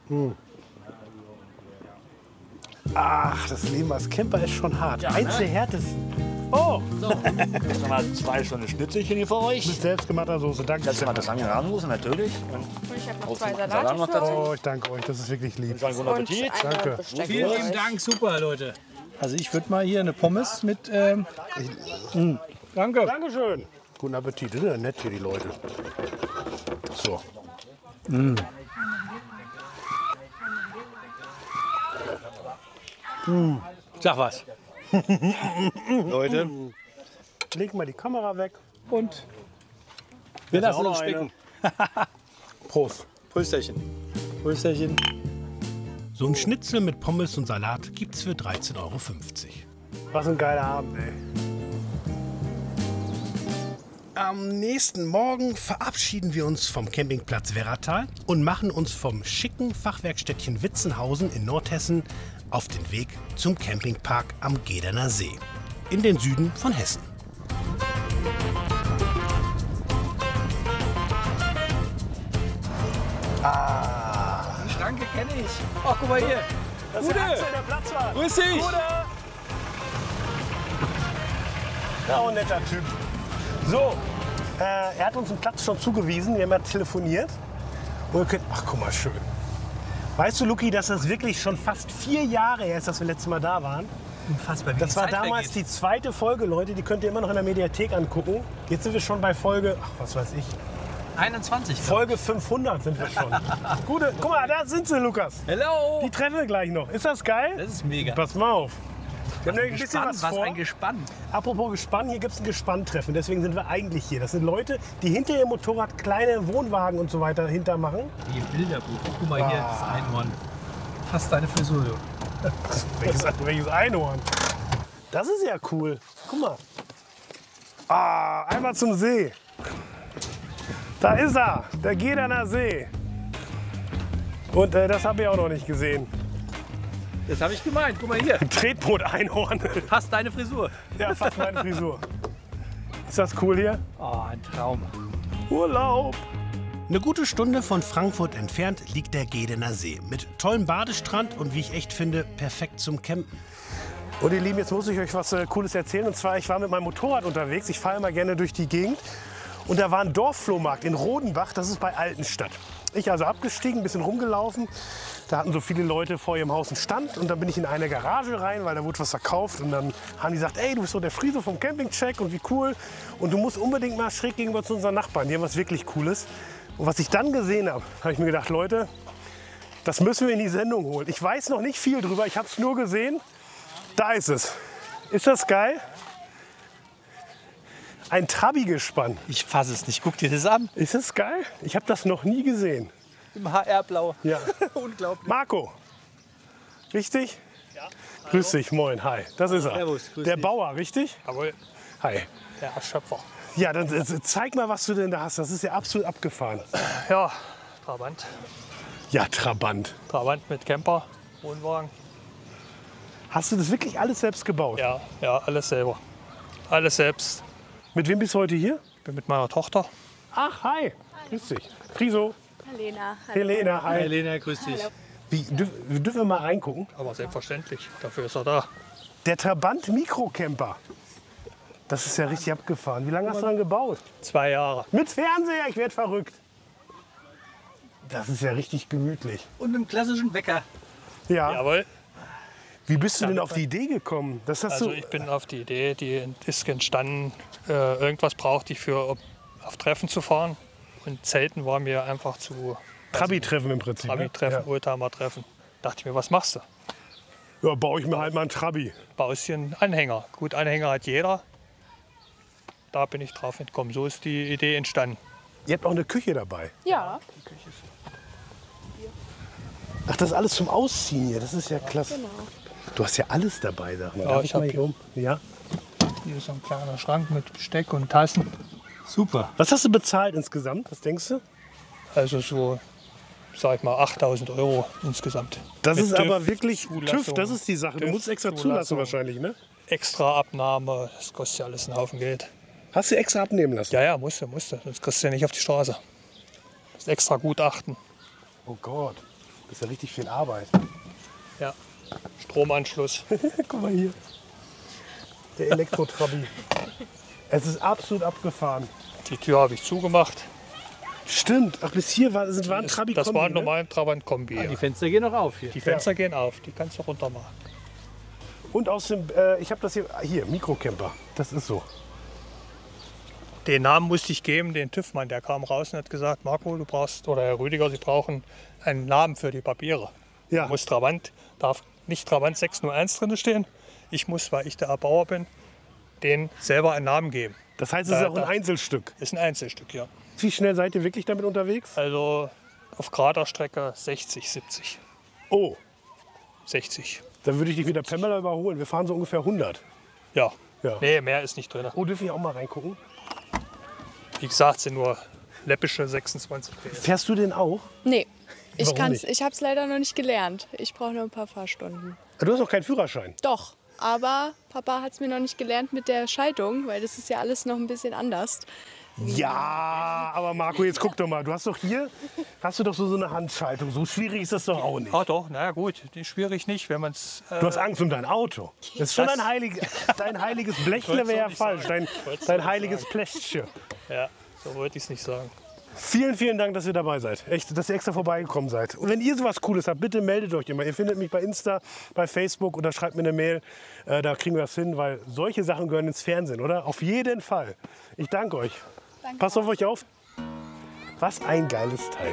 Ach, das Leben als Camper ist schon hart. Eins der härtesten. Oh! Jetzt nochmal zwei so eine Schnitzelchen hier für euch. Mit selbstgemachter Soße. Danke. Das ist mal das Angeranus natürlich. Und Ich habe noch aus zwei dem Salat Salate noch für dazu. euch. Oh, ich danke euch. Das ist wirklich lieb. Einen guten Appetit. Und Danke. Besteck für Vielen euch. lieben Dank. Super, Leute. Also ich würde mal hier eine Pommes mit... Ähm, mm, danke. Dankeschön. Guten Appetit. Das sind ja nett hier, die Leute. So. Mm. Mm. Sag was. Leute. Leg mal die Kamera weg. Und wir Jetzt lassen auch uns noch schmecken. Prost. Prösterchen. Prösterchen. So ein Schnitzel mit Pommes und Salat gibt's für dreizehn Euro fünfzig. Was ein geiler Abend, ey. Am nächsten Morgen verabschieden wir uns vom Campingplatz Werratal und machen uns vom schicken Fachwerkstättchen Witzenhausen in Nordhessen auf den Weg zum Campingpark am Gederner See in den Süden von Hessen. Ah, Die Schranke kenne ich. Ach, guck mal hier. das ist Gute. der Axel, der Platzwart. Grüß dich. Gute. Ja, auch ein netter Typ. So, äh, er hat uns einen Platz schon zugewiesen. Wir haben ja telefoniert. Und wir können, ach, guck mal, schön. Weißt du, Luki, dass das wirklich schon fast vier Jahre her ist, dass wir letztes Mal da waren? Unfassbar, wie Das die war Zeit damals vergeht. die zweite Folge, Leute. Die könnt ihr immer noch in der Mediathek angucken. Jetzt sind wir schon bei Folge, ach, was weiß ich. einundzwanzig. Folge fünfhundert sind wir schon. Gute, guck mal, da sind sie, Lukas. Hello. Die treffen wir gleich noch. Ist das geil? Das ist mega. Pass mal auf. Wir haben nämlich ein bisschen was was vor. ein Gespann. Apropos Gespann, hier gibt es ein Gespanntreffen. Deswegen sind wir eigentlich hier. Das sind Leute, die hinter ihrem Motorrad kleine Wohnwagen und so weiter hinter machen. Wie im Bilderbuch. Guck mal hier, das Einhorn. Fast deine Frisur. du. welches, welches Einhorn? Das ist ja cool. Guck mal. Ah, einmal zum See. Da ist er, der Gederner See. Und äh, das habe ich auch noch nicht gesehen. Das habe ich gemeint. Guck mal hier. Tretboot-Einhorn. Fast deine Frisur. Ja, fast meine Frisur. Ist das cool hier? Oh, ein Traum. Urlaub. Eine gute Stunde von Frankfurt entfernt liegt der Gedener See. Mit tollem Badestrand und wie ich echt finde, perfekt zum Campen. Und ihr Lieben, jetzt muss ich euch was äh, Cooles erzählen. Und zwar, ich war mit meinem Motorrad unterwegs. Ich fahre immer gerne durch die Gegend. Und da war ein Dorfflohmarkt in Rodenbach, das ist bei Altenstadt. Ich also abgestiegen, ein bisschen rumgelaufen. Da hatten so viele Leute vor ihrem Haus einen Stand. Und dann bin ich in eine Garage rein, weil da wurde was verkauft. Und dann haben die gesagt, ey, du bist doch der Friso vom Campingcheck und wie cool. Und du musst unbedingt mal schräg gegenüber zu unseren Nachbarn. Die haben was wirklich Cooles. Und was ich dann gesehen habe, habe ich mir gedacht, Leute, das müssen wir in die Sendung holen. Ich weiß noch nicht viel drüber, ich habe es nur gesehen. Da ist es. Ist das geil? Ein Trabi-Gespann. Ich fasse es nicht. Guck dir das an. Ist das geil? Ich habe das noch nie gesehen. Im H R-Blau. Ja. Unglaublich. Marco. Richtig? Ja. Grüß dich, moin, hi. Das ist er. Servus, grüß Der dich. Bauer, richtig? Jawohl. Hi. Der Schöpfer. Ja, dann äh, zeig mal, was du denn da hast. Das ist ja absolut abgefahren. Ja, Trabant. Ja, Trabant. Trabant mit Camper, Wohnwagen. Hast du das wirklich alles selbst gebaut? Ja, ja, alles selber. Alles selbst. Mit wem bist du heute hier? Ich bin mit meiner Tochter. Ach, hi. Grüß dich. Friso. Helena. Helena, hi. Helena, grüß dich. Wie, dürf, dürfen wir mal reingucken? Aber selbstverständlich, dafür ist er da. Der Trabant Mikrocamper. Das ist ja richtig abgefahren. Wie lange hast du dran gebaut? Zwei Jahre. Mit Fernseher, ich werde verrückt. Das ist ja richtig gemütlich. Und einem klassischen Wecker. Ja. Jawohl. Wie bist du denn auf die Idee gekommen? Das hast Also du ich bin auf die Idee, die ist entstanden, äh, irgendwas brauchte ich für auf Treffen zu fahren. Und Zelten war mir einfach zu... Trabi-Treffen im Prinzip. Trabi-Treffen, Ja. Oldtimer-Treffen. Dachte ich mir, was machst du? Ja, baue ich mir halt mal einen Trabi. Baust dir einen Anhänger. Gut, Anhänger hat jeder. Da bin ich drauf entkommen. So ist die Idee entstanden. Ihr habt auch eine Küche dabei. Ja. Ach, das ist alles zum Ausziehen hier. Das ist ja klasse. Genau. Du hast ja alles dabei, sag mal. Ja, Darf ich mal hab hier um? Ja. Hier ist so ein kleiner Schrank mit Besteck und Tassen. Super. Was hast du bezahlt insgesamt? Was denkst du? Also so, sag ich mal, achttausend Euro insgesamt. Das Mit ist TÜV, aber wirklich Zulassung, TÜV, das ist die Sache. Du TÜV, musst extra zulassen Zulassung, wahrscheinlich, ne? Extra Abnahme, das kostet ja alles einen Haufen Geld. Hast du extra abnehmen lassen? Ja, ja, musste, musste. Sonst kriegst du ja nicht auf die Straße. Das ist extra Gutachten. Oh Gott, das ist ja richtig viel Arbeit. Ja, Stromanschluss. Guck mal hier. Der Elektro-Trabi. Es ist absolut abgefahren. Die Tür habe ich zugemacht. Stimmt. Ach, bis hier war, sind, war ein Trabi-Kombi. Das war ein ne? normaler Trabant-Kombi. Ah, Ja, die Fenster gehen auch auf hier. Die Fenster gehen auf, die kannst du runter machen. Und aus dem, äh, ich habe das hier, hier, Mikrocamper. Das ist so. Den Namen musste ich geben, den TÜV-Mann, der kam raus und hat gesagt, Marco, du brauchst, oder Herr Rüdiger, Sie brauchen einen Namen für die Papiere. Ja. Muss Trabant, darf nicht Trabant sechs null eins drin stehen. Ich muss, weil ich der Erbauer bin, den selber einen Namen geben. Das heißt, es ist auch ein Einzelstück. Ist ein Einzelstück, ja. Wie schnell seid ihr wirklich damit unterwegs? Also auf gerader Strecke sechzig, siebzig. Oh. sechzig. Dann würde ich dich wieder Pamela überholen. Wir fahren so ungefähr hundert. Ja. Ja. Nee, mehr ist nicht drin. Oh, dürfen wir auch mal reingucken? Wie gesagt, sind nur läppische sechsundzwanzig P S. Fährst du den auch? Nee, ich, Warum kann's, nicht? ich habe es leider noch nicht gelernt. Ich brauche noch ein paar Fahrstunden. Du hast noch keinen Führerschein. Doch, aber Papa hat es mir noch nicht gelernt mit der Schaltung, weil das ist ja alles noch ein bisschen anders. Ja, aber Marco, jetzt guck doch mal. Du hast doch hier, hast du doch so, so eine Handschaltung. So schwierig ist das doch auch nicht. Ah doch, na ja, gut, die schwierig nicht, wenn man es... Äh, Du hast Angst um dein Auto. Das ist schon Das- ein heilig, dein heiliges Blechle wäre ja falsch. Dein, dein heiliges Pläschchen. Ja, so wollte ich es nicht sagen. Vielen, vielen Dank, dass ihr dabei seid. Echt, dass ihr extra vorbeigekommen seid. Und wenn ihr sowas Cooles habt, bitte meldet euch immer. Ihr findet mich bei Insta, bei Facebook oder schreibt mir eine Mail. Äh, da kriegen wir das hin, weil solche Sachen gehören ins Fernsehen, oder? Auf jeden Fall. Ich danke euch. Danke Passt auf euch auf. Was ein geiles Teil.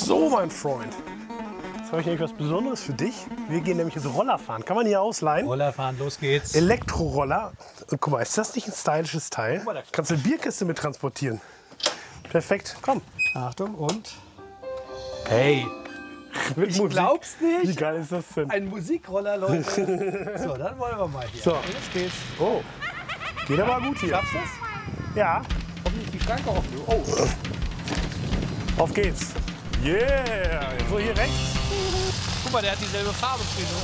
So, mein Freund. Jetzt habe ich nämlich was Besonderes für dich. Wir gehen nämlich jetzt Roller fahren. Kann man hier ausleihen? Roller fahren, los geht's. Elektroroller. Und guck mal, ist das nicht ein stylisches Teil? Kannst du eine Bierkiste mit transportieren. Perfekt, komm. Achtung und... Hey, Mit ich Musik. glaub's nicht. Wie geil ist das denn? Ein Musikroller, Leute. So, dann wollen wir mal hier. So. Los geht's. Oh, geht aber gut hier. Schaffst du das? Ja. Hoffentlich die Schranke offen. Oh. Auf geht's. Yeah. So, hier rechts. Guck mal, der hat dieselbe Farbe.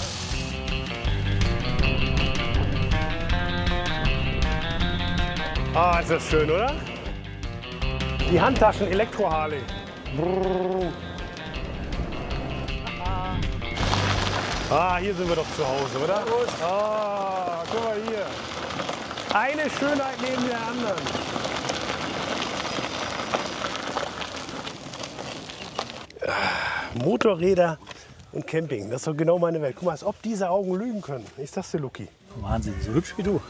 Ah, ist das schön, oder? Die Handtaschen Elektro-Harley. Brrr. Ah, hier sind wir doch zu Hause, oder? Ah, guck mal hier. Eine Schönheit neben der anderen. Ah, Motorräder und Camping, das ist doch genau meine Welt. Guck mal, als ob diese Augen lügen können. Ich sag's dir, Luki. Wahnsinn, so hübsch wie du.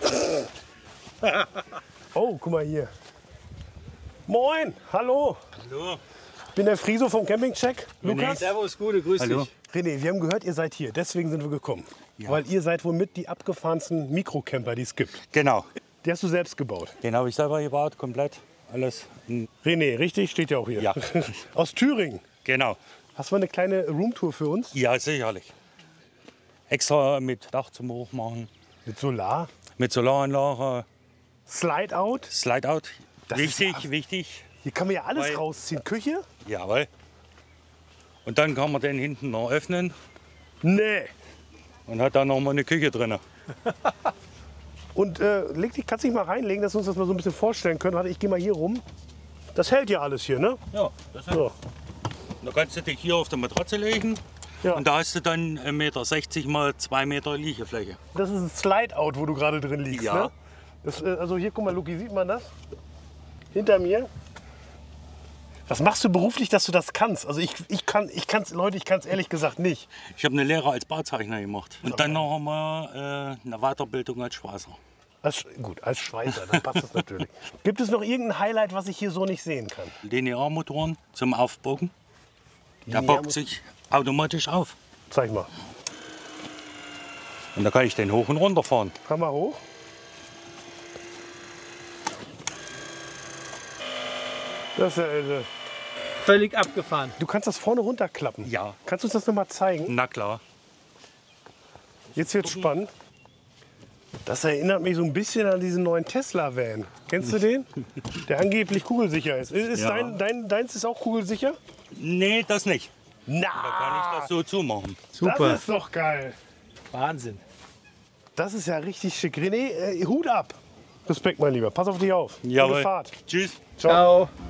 Oh, guck mal hier. Moin, hallo. Hallo. Ich bin der Friso vom Campingcheck. Lukas. Servus, Gute, grüß Hallo. dich. René, wir haben gehört, ihr seid hier. Deswegen sind wir gekommen. Ja. Weil ihr seid wohl mit die abgefahrensten Mikrocamper, die es gibt. Genau. Die hast du selbst gebaut. Den habe ich selber gebaut, komplett. Alles. in- René, richtig? Steht ja auch hier. Ja. Aus Thüringen. Genau. Hast du mal eine kleine Roomtour für uns? Ja, sicherlich. Extra mit Dach zum Hochmachen. Mit Solar? Mit Solaranlage. Slide-Out? Slide-Out. Das ist Wichtig, ja- wichtig. Hier kann man ja alles Weil- rausziehen. Küche? Jawohl. Und dann kann man den hinten noch öffnen. Nee. Und hat dann noch mal eine Küche drin. Und äh, leg dich, kannst dich mal reinlegen, dass wir uns das mal so ein bisschen vorstellen können. Warte, ich gehe mal hier rum. Das hält ja alles hier, ne? Ja, das ist So. Da kannst du dich hier auf der Matratze legen. Ja. Und da hast du dann ein Meter sechzig mal zwei Meter Liegefläche. Das ist ein Slide-Out, wo du gerade drin liegst, Ja. ne? Das, äh, also hier, guck mal, Luki, sieht man das? Hinter mir. Was machst du beruflich, dass du das kannst? Also ich, ich kann, ich kann's, Leute, ich kann es ehrlich gesagt nicht. Ich habe eine Lehre als Bauzeichner gemacht. Und dann noch einmal äh, eine Weiterbildung als Schweißer. Als, gut, als Schweißer, dann passt das natürlich. Gibt es noch irgendein Highlight, was ich hier so nicht sehen kann? Linearmotoren zum Aufbogen. Der Linear- bockt sich automatisch auf. Zeig mal. Und da kann ich den hoch und runter fahren. Fahr mal hoch. Das ist ja irre. Völlig abgefahren. Du kannst das vorne runterklappen. Ja. Kannst du uns das noch mal zeigen? Na klar. Jetzt wird spannend. Das erinnert mich so ein bisschen an diesen neuen Tesla-Van. Kennst du den? Der angeblich kugelsicher ist. Ist Ja. dein, dein, deins ist auch kugelsicher? Nee, das nicht. Na, Da kann ich das so zumachen. Super. das ist doch geil. Wahnsinn. Das ist ja richtig schick. René, äh, Hut ab. Respekt, mein Lieber. Pass auf dich auf. Gute Jawohl. Fahrt. Tschüss. Ciao. Ciao.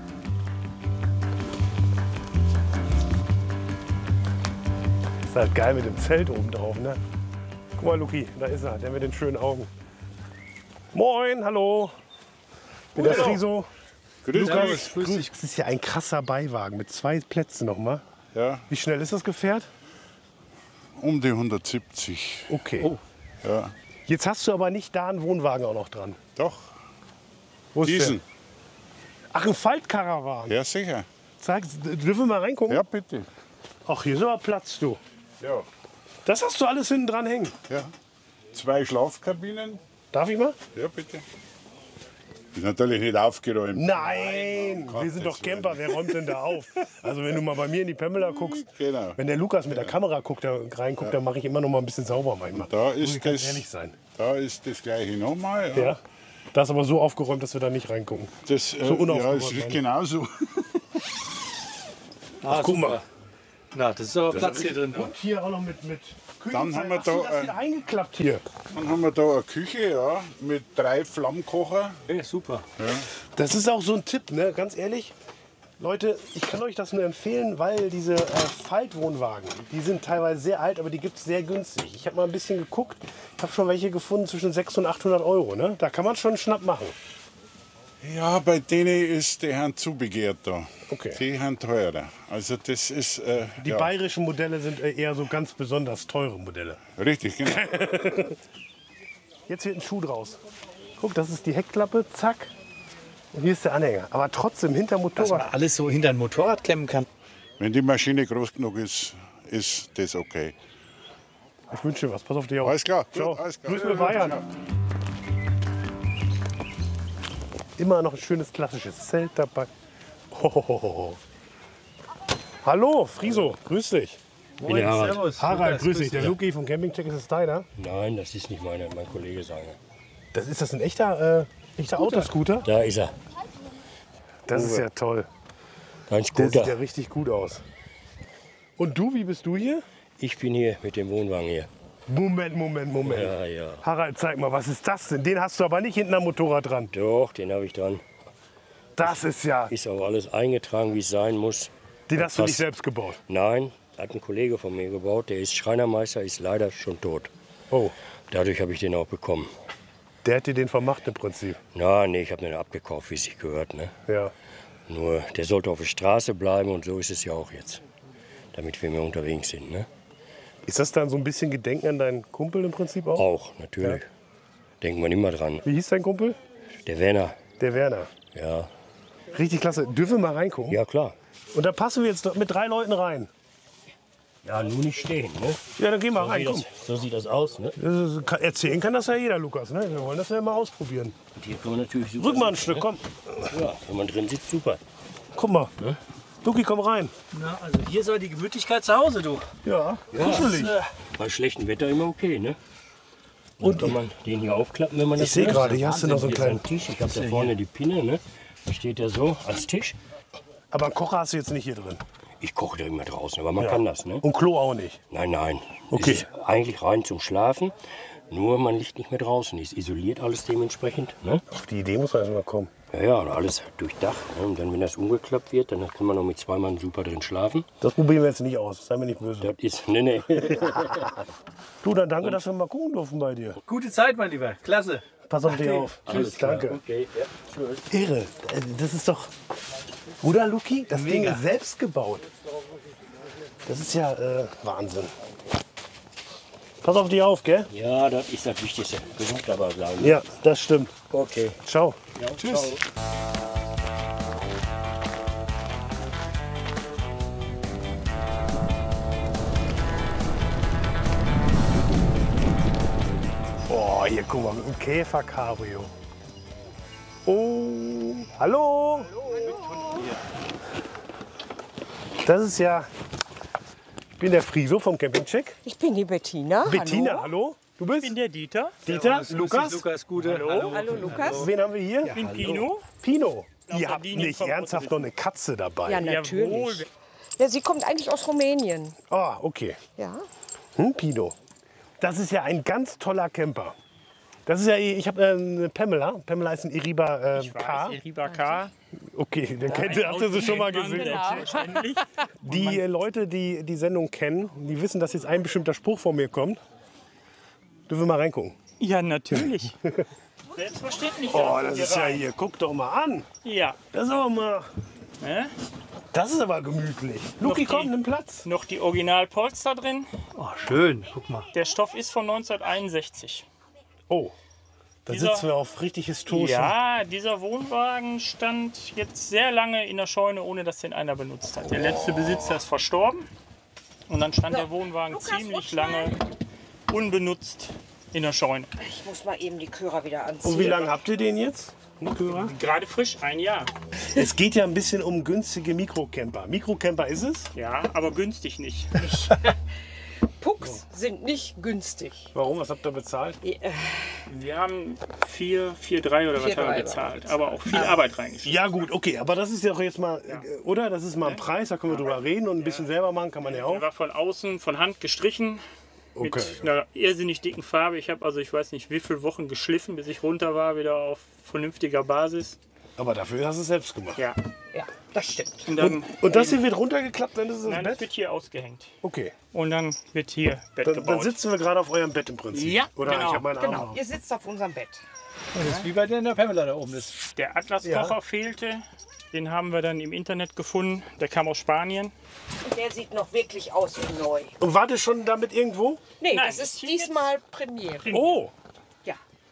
Ist halt geil mit dem Zelt oben drauf, ne? Guck mal, Luki, da ist er, der mit den schönen Augen. Moin, hallo. Bin der Friso. Grüß Lukas, dich. grüß dich. Das ist ja ein krasser Beiwagen mit zwei Plätzen nochmal. Ja, Wie schnell ist das Gefährt? um die hundertsiebzig. Okay. Oh. Ja, Jetzt hast du aber nicht da einen Wohnwagen auch noch dran. doch. Wo ist Diesen. der? Ach, ein Faltkarawan. Ja, sicher. Sag, dürfen wir mal reingucken? Ja, bitte. Ach, hier ist aber Platz, du. Ja. Das hast du alles hinten dran hängen. Ja. Zwei Schlafkabinen. Darf ich mal? Ja, bitte. Ist natürlich nicht aufgeräumt. Nein, wir Gottes sind doch Camper. Willen. Wer räumt denn da auf? Also wenn du mal bei mir in die Pamela guckst, Genau. wenn der Lukas mit der Kamera guckt, da reinguckt, dann mache ich immer noch mal ein bisschen sauber manchmal. Da Muss ich ist, ganz das, ehrlich sein. da ist das gleiche nochmal. Ja. Ja. Da ist aber so aufgeräumt, dass wir da nicht reingucken. Das, äh, So ja, unaufgeräumt, es ist meine ich. genauso. Ah, guck super. mal. Na, das ist aber Platz hier drin. Und hier auch noch mit, mit Dann haben wir Ach so, da, das äh, hier eingeklappt hier. Dann haben wir da eine Küche, ja, mit drei Flammkocher. Hey, super. Ja. Das ist auch so ein Tipp, ne? Ganz ehrlich. Leute, ich kann euch das nur empfehlen, weil diese äh, Faltwohnwagen, die sind teilweise sehr alt, aber die gibt es sehr günstig. Ich habe mal ein bisschen geguckt, ich habe schon welche gefunden zwischen sechshundert und achthundert Euro. Ne? Da kann man schon einen Schnapp machen. Ja, bei denen ist die Hand zu begehrt da. Okay. Die haben teurer. Also das ist... Äh, Die ja, bayerischen Modelle sind äh, eher so ganz besonders teure Modelle. richtig, genau. Jetzt wird ein Schuh draus. Guck, das ist die Heckklappe, zack. Und hier ist der Anhänger. Aber trotzdem hinter Dass man Motorrad. alles so hinter ein Motorrad klemmen kann. Wenn die Maschine groß genug ist, ist das okay. Ich wünsche dir was. Pass auf dich auf. Alles klar. Ciao. Gut, alles klar. Grüß mir Bayern. Immer noch ein schönes klassisches Zelt dabei. Hohoho. Hallo, Friso, grüß dich. Moin, Harald, servus. Harald Lukas, grüß grüß dich. Der dich. Luki vom Campingcheck, ist das deiner? Nein, das ist nicht meine, mein Kollege seine. Das ist das ein echter, äh, echter Autoscooter? Da ist er. Das ist Uwe. ja toll. Dein Der Scooter. sieht ja richtig gut aus. Und du, wie bist du hier? Ich bin hier mit dem Wohnwagen hier. Moment, Moment, Moment. Ja, ja. Harald, zeig mal, was ist das denn? Den hast du aber nicht hinten am Motorrad dran. Doch, den habe ich dran. Das ist ja... Ist auch alles eingetragen, wie es sein muss. Den hast du nicht Passt. selbst gebaut? Nein, hat ein Kollege von mir gebaut. Der ist Schreinermeister, ist leider schon tot. Oh. Dadurch habe ich den auch bekommen. Der hat dir den vermacht im Prinzip? Nein, nee, ich habe den abgekauft, wie es sich gehört. Ne? Ja. Nur, der sollte auf der Straße bleiben und so ist es ja auch jetzt. Damit wir mehr unterwegs sind. Ne? Ist das dann so ein bisschen Gedenken an deinen Kumpel im Prinzip auch? Auch, natürlich. Ja. Denkt man immer dran. Wie hieß dein Kumpel? Der Werner. Der Werner. Ja. Richtig klasse. Dürfen wir mal reingucken? Ja, klar. Und da passen wir jetzt mit drei Leuten rein. Ja, nur nicht stehen. Ne? Ja, dann gehen wir so rein. Sieht Komm. das, so sieht das aus. Ne? Das ist, kann, erzählen kann das ja jeder, Lukas. Ne? Wir wollen das ja mal ausprobieren. Und hier kann man natürlich super Rück mal ein sitzen, Stück, ne? komm. Ja, wenn man drin sitzt, super. Guck mal. Ne? Luki, komm rein. Na, also hier ist aber die Gemütlichkeit zu Hause, du. Ja, Ja, kuschelig. das, äh, bei schlechtem Wetter immer okay, ne? Und kann man den hier aufklappen, wenn man das Ich sehe will. gerade, hier hast du noch so einen Hier ist ein kleinen Tisch. Ich habe da vorne die Pinne, ne? Da steht der so als Tisch. Aber einen Kocher hast du jetzt nicht hier drin. Ich koche da immer draußen, aber man Ja. kann das, ne? Und Klo auch nicht. Nein, nein. Okay. Es ist eigentlich rein zum Schlafen. Nur man liegt nicht mehr draußen. Ist isoliert alles dementsprechend. Ne? Auf die Idee muss man erst mal kommen. Ja, ja, und alles durchdacht. Ne? Und dann, wenn das umgeklappt wird, dann kann man noch mit zwei Mann super drin schlafen. Das probieren wir jetzt nicht aus. Sei mir nicht böse. Das ist, ne, ne. Du, dann danke, dass wir mal gucken durften bei dir. Gute Zeit, mein Lieber. Klasse. Pass auf dich auf. Alles klar. Danke. Okay, ja. Tschüss. Irre. Das ist doch... Oder, Luki? Das Ding Mega. ist selbst gebaut. Das ist ja äh, Wahnsinn. Pass auf dich auf, gell? Ja, das ist das Wichtigste. Gesund dabei bleiben. Ja, das stimmt. Okay. Ciao. Ja, Tschüss. ciao. Oh, hier guck mal, mit einem Käfer-Cabrio. Oh, hallo. Das ist ja... Ich bin der Friso vom Campingcheck. Ich bin die Bettina. Bettina, Hallo. hallo. Du bist? Ich bin der Dieter. Dieter, Grüß dich, Lukas. Lukas, gute. Hallo. Hallo Lukas. Wen haben wir hier? Ich bin Pino. Pino. Aus Ihr habt Sardinien nicht vom ernsthaft noch eine Katze dabei. Ja, natürlich. Ja, sie kommt eigentlich aus Rumänien. Ah, okay. Ja. Hm, Pino. Das ist ja ein ganz toller Camper. Das ist ja, ich habe äh, eine Pamela. Pamela ist ein Iriba äh, Ich K. weiß, Iriba K. Okay, dann kennt ihr, habt ihr sie schon mal gesehen. Wahrscheinlich. Die äh, Leute, die die Sendung kennen, die wissen, dass jetzt ein bestimmter Spruch von mir kommt. Dürfen wir mal reingucken? Ja, natürlich. Selbstverständlich. Oh, das ist ja hier. Guck doch mal an. Ja. Das ist aber mal. Ne? Das ist aber gemütlich. Luki, Noch die- komm, nimm Platz. Noch die Originalpolster drin. Oh, schön. Guck mal. Der Stoff ist von neunzehnhunderteinundsechzig. Oh, da Dieser- sitzen wir auf richtig historischen. Ja, dieser Wohnwagen stand jetzt sehr lange in der Scheune, ohne dass den einer benutzt hat. Der letzte Besitzer ist verstorben. Und dann stand der Wohnwagen ziemlich lange unbenutzt in der Scheune. Ich muss mal eben die Körer wieder anziehen. Und wie lange habt ihr den jetzt? Den Körer? Gerade frisch, ein Jahr. Es geht ja ein bisschen um günstige Mikrocamper. Mikrocamper ist es? Ja, aber günstig nicht. Pucks sind nicht günstig. Warum? Was habt ihr bezahlt? Wir haben vier, vier, drei oder was vier haben wir drei bezahlt. Aber auch viel Arbeit reingeschickt. Ja gut, okay, aber das ist ja doch jetzt mal, äh, oder? Das ist mal ein Preis, da können wir drüber reden und ein bisschen selber machen kann man ja Der auch. war von außen von Hand gestrichen. Mit Okay. einer irrsinnig dicken Farbe. Ich habe also, ich weiß nicht, wie viele Wochen geschliffen, bis ich runter war, wieder auf vernünftiger Basis. Aber dafür hast du es selbst gemacht. Ja. Ja, das stimmt. Und, dann Und, und das hier wird runtergeklappt, dann ist es das Nein, das Bett? wird hier ausgehängt. Okay. Und dann wird hier Bett Dann, gebaut. dann sitzen wir gerade auf eurem Bett im Prinzip. Ja, Oder genau. ich habe meine Arme Genau, auf. ihr sitzt auf unserem Bett. Das ist wie bei der, der Pamela da oben ist. Der Atlaskocher Ja. fehlte. Den haben wir dann im Internet gefunden. Der kam aus Spanien. Und der sieht noch wirklich aus wie neu. Und wart ihr schon damit irgendwo? Nee, Nein, das ist hier diesmal Premiere. Oh, Ja.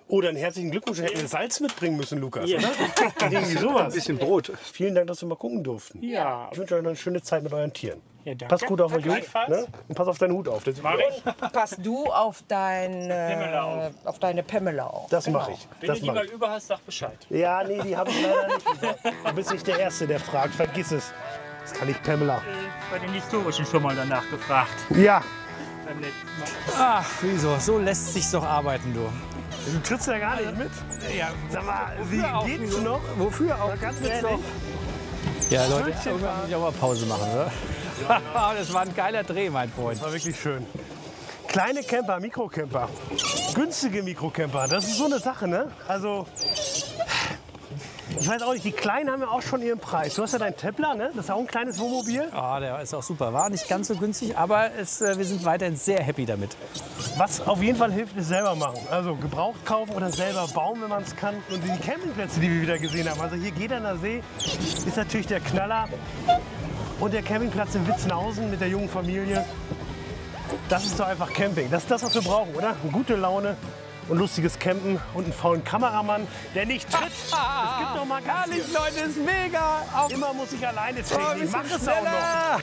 Oh, dann herzlichen Glückwunsch. Hätten wir Salz mitbringen müssen, Lukas, Ja. oder? Irgendwie sowas. Ein bisschen Brot. Vielen Dank, dass wir mal gucken durften. Ja. Ich wünsche euch noch eine schöne Zeit mit euren Tieren. Ja, danke. Passt gut auf euch, Gleichfalls. ne? Und pass auf deinen Hut auf. Das Mach ich. Pass du auf, dein, Pamela äh, auf deine Pamela auf. Das mache ich. Wenn Das du die mach mal ich. über hast, sag Bescheid. Ja, nee, die habe ich leider nicht gesagt. Du bist nicht der Erste, der fragt. Vergiss es. Das kann ich Pamela. Bei den Historischen schon mal danach gefragt. Ja. Beim letzten Mal. Ach, wieso? So lässt sich's doch arbeiten, du. Du trittst ja gar nicht mit. Ja, Sag mal, wie wofür auch, geht's wieso? noch? Wofür auch? Ganz Geht's ehrlich. noch? Ja, Leute, irgendwann muss ich auch mal Pause machen, oder? Das war ein geiler Dreh, mein Freund. Das war wirklich schön. Kleine Camper, Mikrocamper. Günstige Mikrocamper, das ist so eine Sache, ne? Also, ich weiß auch nicht, die Kleinen haben ja auch schon ihren Preis. Du hast ja deinen Templar, ne? Das ist auch ein kleines Wohnmobil. Ah, der ist auch super. War nicht ganz so günstig, aber es, äh, wir sind weiterhin sehr happy damit. Was auf jeden Fall hilft, ist selber machen. Also gebraucht kaufen oder selber bauen, wenn man es kann. Und die Campingplätze, die wir wieder gesehen haben. Also hier Gederner See ist natürlich der Knaller. Und der Campingplatz in Witzenhausen mit der jungen Familie. Das ist doch einfach Camping. Das ist das, was wir brauchen, oder? Eine gute Laune und lustiges Campen und einen faulen Kameramann, der nicht tritt. Es gibt doch mal ganz Herrlich, Leute, ist mega. Auch Immer muss ich alleine oh, treten. Ich mach es auch noch.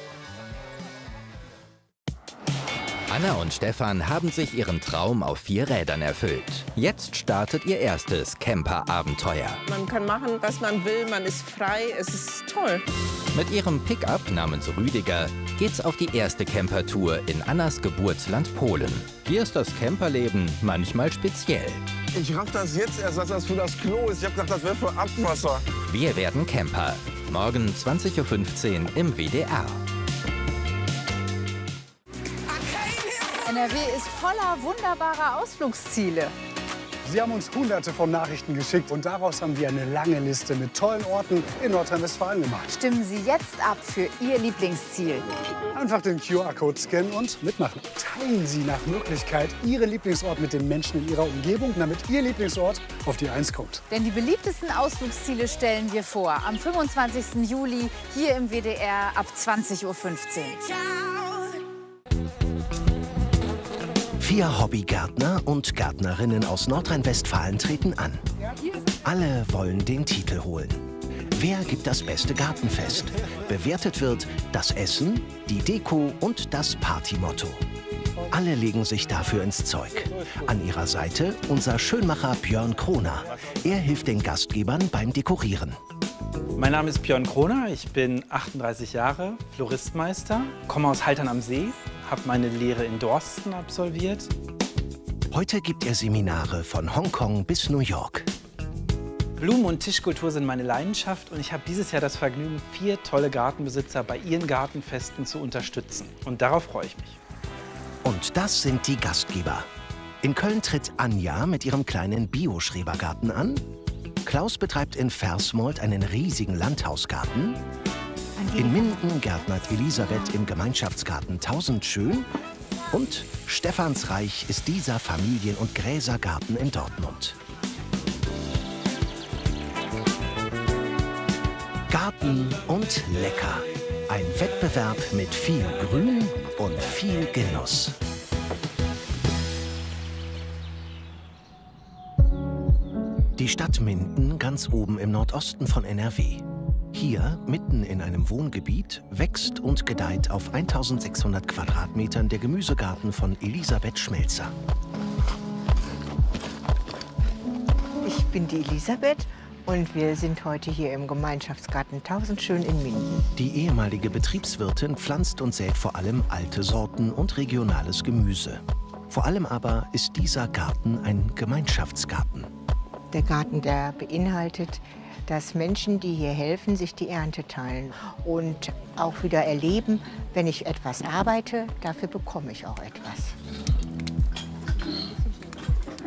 Anna und Stefan haben sich ihren Traum auf vier Rädern erfüllt. Jetzt startet ihr erstes Camper-Abenteuer. Man kann machen, was man will, man ist frei, es ist toll. Mit ihrem Pickup namens Rüdiger geht's auf die erste Campertour in Annas Geburtsland Polen. Hier ist das Camperleben manchmal speziell. Ich raff das jetzt erst, dass das für das Klo ist. Ich hab gedacht, das wäre für Abwasser. Wir werden Camper. Morgen zwanzig Uhr fünfzehn im W D R. N R W ist voller wunderbarer Ausflugsziele. Sie haben uns hunderte von Nachrichten geschickt und daraus haben wir eine lange Liste mit tollen Orten in Nordrhein-Westfalen gemacht. Stimmen Sie jetzt ab für Ihr Lieblingsziel. Einfach den Q R-Code scannen und mitmachen. Teilen Sie nach Möglichkeit Ihren Lieblingsort mit den Menschen in Ihrer Umgebung, damit Ihr Lieblingsort auf die Eins kommt. Denn die beliebtesten Ausflugsziele stellen wir vor. Am fünfundzwanzigsten Juli hier im W D R ab zwanzig Uhr fünfzehn. Vier Hobbygärtner und Gärtnerinnen aus Nordrhein-Westfalen treten an. Alle wollen den Titel holen. Wer gibt das beste Gartenfest? Bewertet wird das Essen, die Deko und das Partymotto. Alle legen sich dafür ins Zeug. An ihrer Seite unser Schönmacher Björn Kroner. Er hilft den Gastgebern beim Dekorieren. Mein Name ist Björn Kroner, ich bin achtunddreißig Jahre, Floristmeister, komme aus Haltern am See, habe meine Lehre in Dorsten absolviert. Heute gibt er Seminare von Hongkong bis New York. Blumen- und Tischkultur sind meine Leidenschaft und ich habe dieses Jahr das Vergnügen, vier tolle Gartenbesitzer bei ihren Gartenfesten zu unterstützen. Und darauf freue ich mich. Und das sind die Gastgeber. In Köln tritt Anja mit ihrem kleinen Bio-Schrebergarten an. Klaus betreibt in Versmold einen riesigen Landhausgarten. In Minden gärtnert Elisabeth im Gemeinschaftsgarten Tausendschön. Und Stephansreich ist dieser Familien- und Gräsergarten in Dortmund. Garten und lecker. Ein Wettbewerb mit viel Grün und viel Genuss. Die Stadt Minden, ganz oben im Nordosten von N R W. Hier, mitten in einem Wohngebiet, wächst und gedeiht auf eintausendsechshundert Quadratmetern der Gemüsegarten von Elisabeth Schmelzer. Ich bin die Elisabeth und wir sind heute hier im Gemeinschaftsgarten Tausendschön in Minden. Die ehemalige Betriebswirtin pflanzt und sät vor allem alte Sorten und regionales Gemüse. Vor allem aber ist dieser Garten ein Gemeinschaftsgarten. Der Garten, der beinhaltet, dass Menschen, die hier helfen, sich die Ernte teilen und auch wieder erleben, wenn ich etwas arbeite, dafür bekomme ich auch etwas.